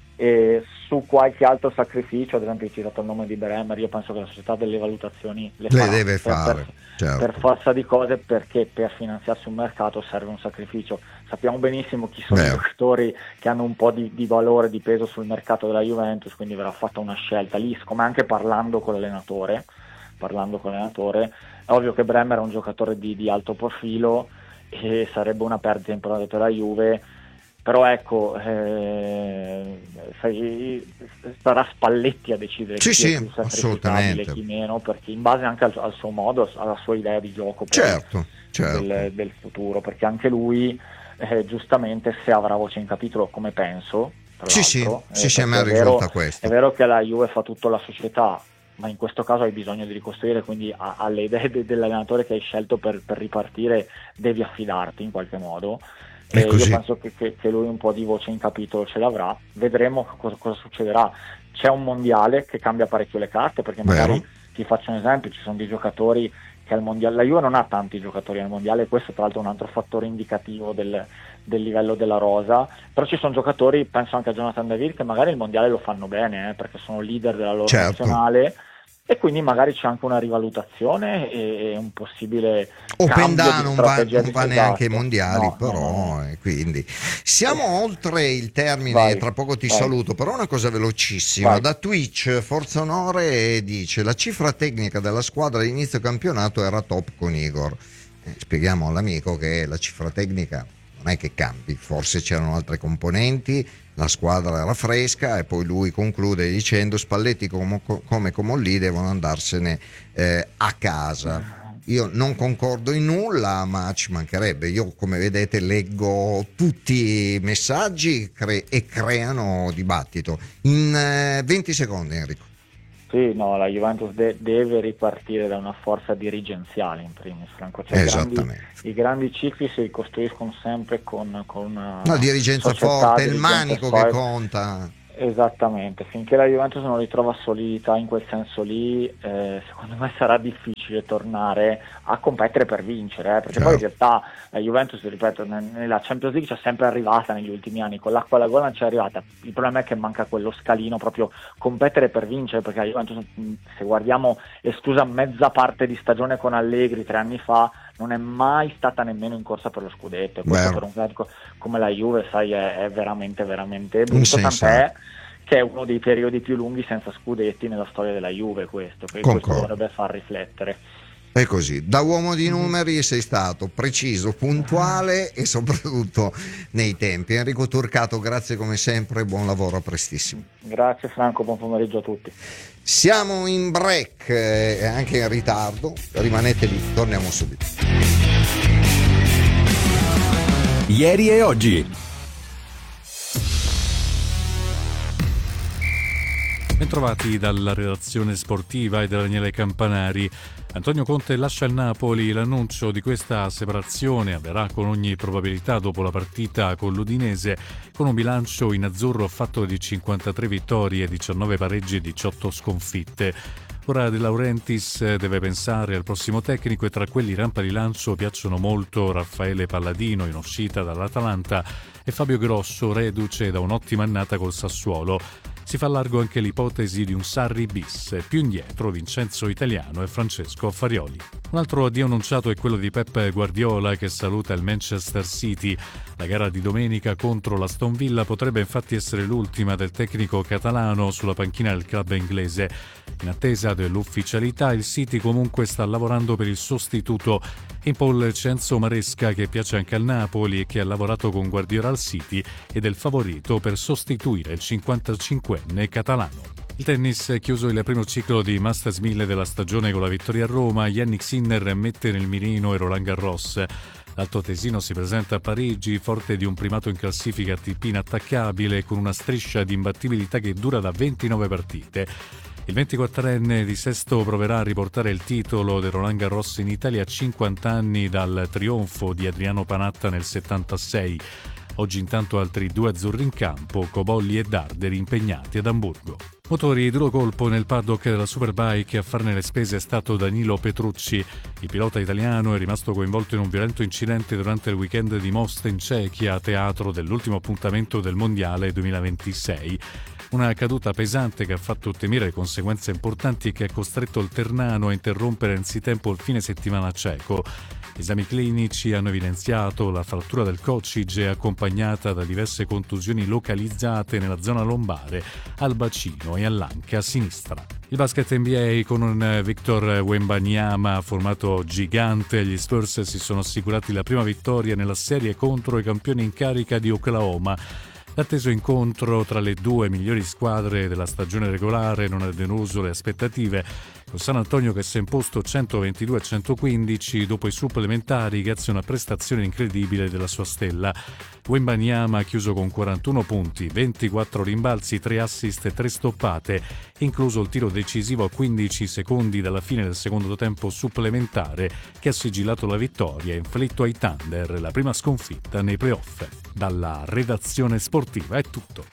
E su qualche altro sacrificio, ad esempio hai citato il nome di Bremer, io penso che la società delle valutazioni le, le farà, deve per, fare per, certo. per forza di cose, perché per finanziarsi un mercato serve un sacrificio. Sappiamo benissimo chi sono Beh. i giocatori che hanno un po' di, di valore, di peso sul mercato della Juventus, quindi verrà fatta una scelta lì, come anche parlando con l'allenatore parlando con l'allenatore è ovvio che Bremer è un giocatore di, di alto profilo e sarebbe una perdita importante per la Juve. Però ecco, eh, sai, sarà Spalletti a decidere sì, chi sì, è più sacrificabile, chi meno, perché in base anche al, al suo modo, alla sua idea di gioco certo, certo. Del, del futuro, perché anche lui eh, giustamente, se avrà voce in capitolo, come penso, tra sì, l'altro, sì, eh, sì, a me è risulta vero, questo. È vero che la Juve fa tutto la società, ma in questo caso hai bisogno di ricostruire, quindi a, alle idee de, dell'allenatore che hai scelto per, per ripartire devi affidarti in qualche modo. E io penso che, che, che lui un po' di voce in capitolo ce l'avrà, vedremo cosa, cosa succederà. C'è un mondiale che cambia parecchio le carte, perché magari Vero. Ti faccio un esempio, ci sono dei giocatori che al mondiale, la Juve non ha tanti giocatori al mondiale, questo tra l'altro è un altro fattore indicativo del, del livello della rosa, però ci sono giocatori, penso anche a Jonathan David, che magari il mondiale lo fanno bene, eh, perché sono leader della loro certo. nazionale, e quindi magari c'è anche una rivalutazione e, e un possibile Openda non va, strategia non va di neanche ai esatto. mondiali, no, però no, no. E quindi siamo oltre il termine. Vai, tra poco ti vai. saluto, però una cosa velocissima. Vai. Da Twitch Forza Onore dice: la cifra tecnica della squadra all'inizio campionato era top con Igor. Eh, spieghiamo all'amico che la cifra tecnica non è che cambi, forse c'erano altre componenti, la squadra era fresca, e poi lui conclude dicendo: Spalletti come, come Comolli devono andarsene eh, a casa. Io non concordo in nulla, ma ci mancherebbe. Io, come vedete, leggo tutti i messaggi cre- e creano dibattito. In eh, venti secondi, Enrico. Sì, no, la Juventus de- deve ripartire da una forza dirigenziale in primis, Franco. Cioè, Esattamente. I grandi, i grandi cicli si costruiscono sempre con, con una La dirigenza società, forte, il dirigenza manico solida. che conta. Esattamente, finché la Juventus non ritrova solidità in quel senso lì, eh, secondo me sarà difficile tornare a competere per vincere, eh, perché Certo. poi in realtà la Juventus, ripeto, nella Champions League c'è sempre arrivata negli ultimi anni, con l'acqua alla gola non c'è arrivata. Il problema è che manca quello scalino, proprio competere per vincere, perché la Juventus, se guardiamo, esclusa mezza parte di stagione con Allegri tre anni fa, non è mai stata nemmeno in corsa per lo scudetto, e questo Vero. per un classico come la Juve, sai, è, è veramente veramente brutto, Insensato. tant'è che è uno dei periodi più lunghi senza scudetti nella storia della Juve, questo, quindi questo Concordo. dovrebbe far riflettere. È così, da uomo di numeri sei stato preciso, puntuale e soprattutto nei tempi. Enrico Turcato, grazie come sempre, buon lavoro, a prestissimo. Grazie Franco, buon pomeriggio a tutti. Siamo in break e eh, anche in ritardo, rimanete lì, torniamo subito. Ieri e oggi. Bentrovati dalla redazione sportiva e da Daniele Campanari. Antonio Conte lascia il Napoli. L'annuncio di questa separazione avverrà con ogni probabilità dopo la partita con l'Udinese, con un bilancio in azzurro fatto di cinquantatré vittorie, diciannove pareggi e diciotto sconfitte. Ora De Laurentiis deve pensare al prossimo tecnico, e tra quelli rampa di lancio piacciono molto Raffaele Palladino, in uscita dall'Atalanta, e Fabio Grosso, reduce da un'ottima annata col Sassuolo. Si fa largo anche l'ipotesi di un Sarri bis, più indietro Vincenzo Italiano e Francesco Farioli. Un altro addio annunciato è quello di Pep Guardiola, che saluta il Manchester City. La gara di domenica contro l'Aston Villa potrebbe infatti essere l'ultima del tecnico catalano sulla panchina del club inglese. In attesa dell'ufficialità, il City comunque sta lavorando per il sostituto. In pole c'è Enzo Maresca, che piace anche al Napoli e che ha lavorato con Guardiola al City ed è il favorito per sostituire il cinquantacinquenne catalano. Il tennis è chiuso il primo ciclo di Masters mille della stagione con la vittoria a Roma. Jannik Sinner mette nel mirino e Roland Garros. L'altoatesino si presenta a Parigi, forte di un primato in classifica A T P inattaccabile, con una striscia di imbattibilità che dura da ventinove partite. Il ventiquattrenne di Sesto proverà a riportare il titolo del Roland Garros in Italia a cinquanta anni dal trionfo di Adriano Panatta nel settantasei. Oggi intanto altri due azzurri in campo, Cobolli e Darderi, impegnati ad Amburgo. Motori duro colpo nel paddock della Superbike. A farne le spese è stato Danilo Petrucci. Il pilota italiano è rimasto coinvolto in un violento incidente durante il weekend di Most in Cechia, teatro dell'ultimo appuntamento del Mondiale duemilaventisei. Una caduta pesante che ha fatto temere conseguenze importanti e che ha costretto il Ternano a interrompere anzitempo il fine settimana ceco. Esami clinici hanno evidenziato la frattura del coccige, accompagnata da diverse contusioni localizzate nella zona lombare, al bacino e all'anca sinistra. Il basket N B A, con un Victor Wembanyama formato gigante, gli Spurs si sono assicurati la prima vittoria nella serie contro i campioni in carica di Oklahoma. L'atteso incontro tra le due migliori squadre della stagione regolare non ha deluso le aspettative, con San Antonio che si è imposto centoventidue a centoquindici dopo i supplementari, grazie a una prestazione incredibile della sua stella. Wembanyama ha chiuso con quarantuno punti, ventiquattro rimbalzi, tre assist e tre stoppate, incluso il tiro decisivo a quindici secondi dalla fine del secondo tempo supplementare, che ha sigillato la vittoria e inflitto ai Thunder la prima sconfitta nei playoff. Dalla redazione sportiva è tutto.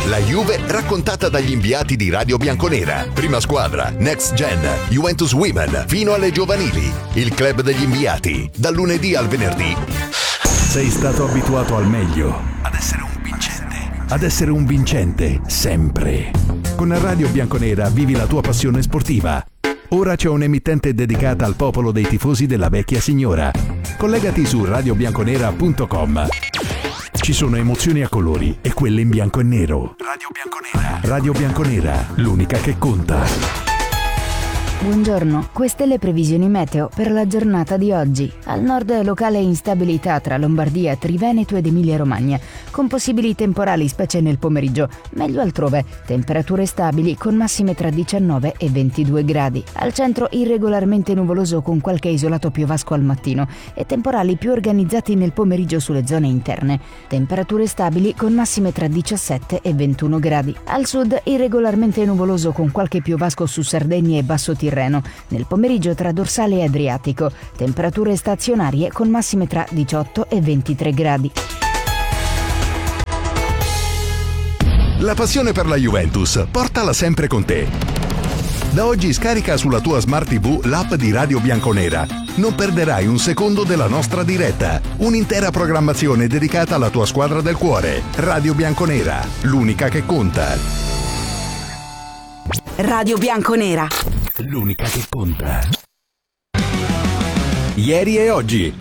La Juve raccontata dagli inviati di Radio Bianconera. Prima squadra, Next Gen, Juventus Women, fino alle giovanili. Il club degli inviati, dal lunedì al venerdì. Sei stato abituato al meglio. Ad essere un vincente. Ad essere un vincente, sempre. Con Radio Bianconera vivi la tua passione sportiva. Ora c'è un'emittente dedicata al popolo dei tifosi della vecchia signora. Collegati su radio bianconera punto com. Ci sono emozioni a colori e quelle in bianco e nero. Radio Bianconera. Radio Bianconera, l'unica che conta. Buongiorno, queste le previsioni meteo per la giornata di oggi. Al nord locale instabilità tra Lombardia, Triveneto ed Emilia-Romagna, con possibili temporali specie nel pomeriggio, meglio altrove. Temperature stabili con massime tra diciannove e ventidue gradi. Al centro irregolarmente nuvoloso con qualche isolato piovasco al mattino e temporali più organizzati nel pomeriggio sulle zone interne. Temperature stabili con massime tra diciassette e ventuno gradi. Al sud irregolarmente nuvoloso con qualche piovasco su Sardegna e Basso Tirreno. Nel pomeriggio tra dorsale e Adriatico, temperature stazionarie con massime tra diciotto e ventitré gradi. La passione per la Juventus, portala sempre con te. Da oggi scarica sulla tua Smart tivù l'app di Radio Bianconera. Non perderai un secondo della nostra diretta. Un'intera programmazione dedicata alla tua squadra del cuore. Radio Bianconera, l'unica che conta. Radio Bianconera. L'unica che conta. Ieri e oggi.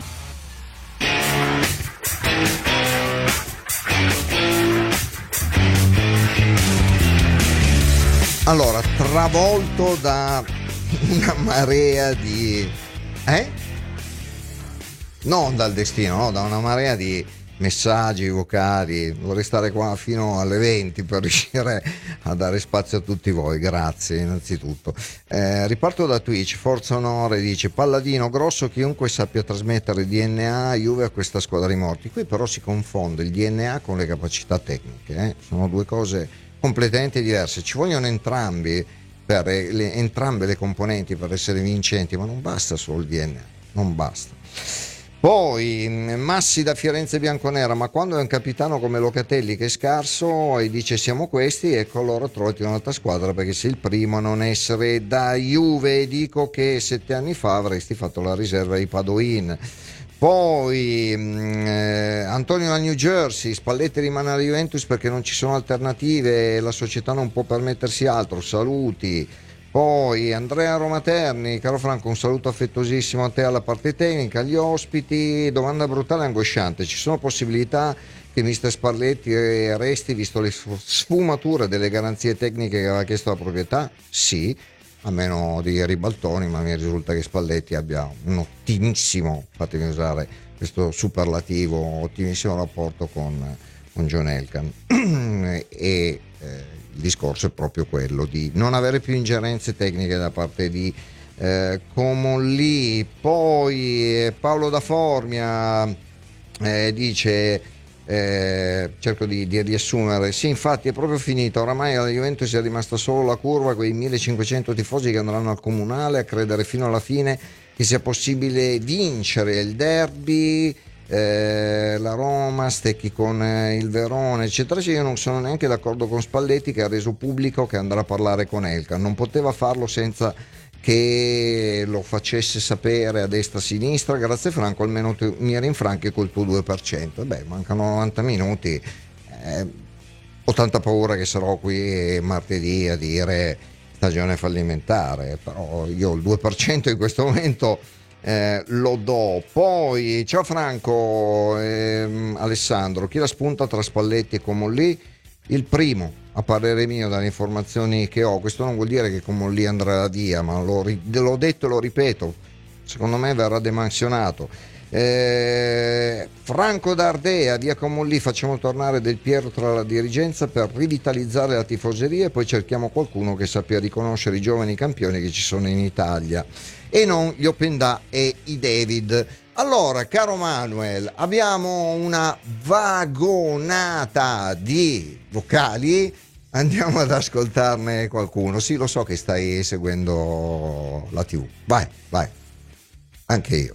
Allora, travolto da una marea di... Eh? Non dal destino, no, da una marea di messaggi vocali. Vorrei stare qua fino alle venti per riuscire a dare spazio a tutti voi, grazie innanzitutto. Eh, riparto da Twitch. Forza Onore dice: Palladino grosso, chiunque sappia trasmettere D N A Juve a questa squadra di morti. Qui però si confonde il D N A con le capacità tecniche, eh? Sono due cose completamente diverse. Ci vogliono entrambi per le, entrambe le componenti per essere vincenti, ma non basta solo il D N A, non basta. Poi Massi da Firenze Bianconera: ma quando è un capitano come Locatelli che è scarso e dice siamo questi, ecco allora trovati un'altra squadra, perché sei il primo a non essere da Juve. Dico che sette anni fa avresti fatto la riserva di Padoin. Poi eh, Antonio da New Jersey: Spalletti rimane alla Juventus perché non ci sono alternative, la società non può permettersi altro, saluti. Poi Andrea Romaterni: caro Franco, un saluto affettuosissimo a te, alla parte tecnica, agli ospiti. Domanda brutale e angosciante: ci sono possibilità che mister Spalletti resti visto le sfumature delle garanzie tecniche che aveva chiesto la proprietà? Sì, a meno di ribaltoni, ma mi risulta che Spalletti abbia un ottimissimo, fatemi usare questo superlativo, ottimissimo rapporto con, con John Elkann. e eh, il discorso è proprio quello di non avere più ingerenze tecniche da parte di eh, Comolli. Poi eh, Paolo da Formia eh, dice eh, cerco di, di riassumere: sì, infatti è proprio finita, oramai alla Juventus è rimasta solo la curva, quei millecinquecento tifosi che andranno al comunale a credere fino alla fine che sia possibile vincere il derby. Eh, la Roma stecchi con eh, il Verona eccetera. Io non sono neanche d'accordo con Spalletti, che ha reso pubblico che andrà a parlare con Elkann. Non poteva farlo senza che lo facesse sapere a destra a sinistra. Grazie Franco, almeno tu mi rinfranchi col tuo due per cento. Beh, mancano novanta minuti, eh, ho tanta paura che sarò qui martedì a dire stagione fallimentare, però io il due per cento in questo momento Eh, lo do. Poi ciao Franco, ehm, Alessandro: chi la spunta tra Spalletti e Comolli? Il primo, a parere mio, dalle informazioni che ho. Questo non vuol dire che Comolli andrà via, ma l'ho, l'ho detto e lo ripeto, secondo me verrà demansionato. eh, Franco d'Ardea: via Comolli, facciamo tornare Del Piero tra la dirigenza per rivitalizzare la tifoseria e poi cerchiamo qualcuno che sappia riconoscere i giovani campioni che ci sono in Italia e non gli Opendà e i David. Allora, caro Manuel, abbiamo una vagonata di vocali, andiamo ad ascoltarne qualcuno. Sì, lo so che stai seguendo la tivù, vai, vai, anche io.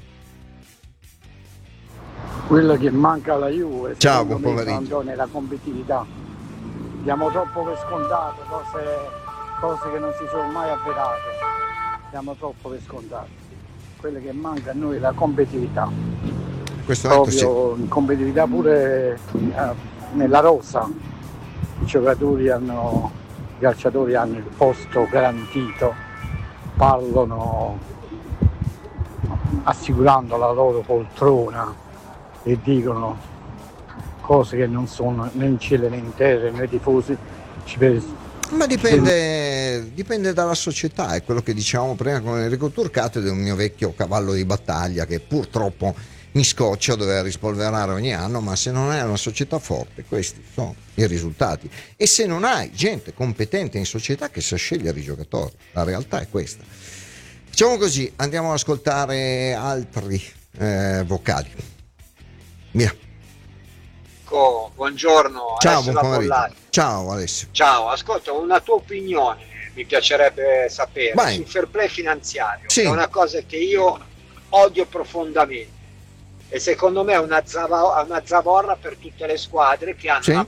Quello che manca alla Juve, ciao, buon pomeriggio, Andone, la competitività. diamo troppo per scontato cose, cose che non si sono mai avverate, diamo troppo per scontato. Quello che manca a noi è la competitività, Questo proprio sì. competitività pure eh, nella rosa, i giocatori hanno, i calciatori hanno il posto garantito, parlano assicurando la loro poltrona e dicono cose che non sono né in cielo né in terra, noi tifosi ci pensiamo. Ma dipende, dipende dalla società, è quello che dicevamo prima con Enrico Turcato, ed è un mio vecchio cavallo di battaglia che purtroppo mi scoccia dover rispolverare ogni anno, ma se non hai una società forte questi sono i risultati, e se non hai gente competente in società che sa scegliere i giocatori, la realtà è questa. Facciamo così, andiamo ad ascoltare altri eh, vocali. Via. Oh, buongiorno. Ciao, buon pomeriggio. Ciao Alessio. Ciao, ascolta, una tua opinione mi piacerebbe sapere. Vai. Sul fair play finanziario, Sì. che è una cosa che io odio profondamente e secondo me è una, zava- una zavorra per tutte le squadre che hanno Sì. una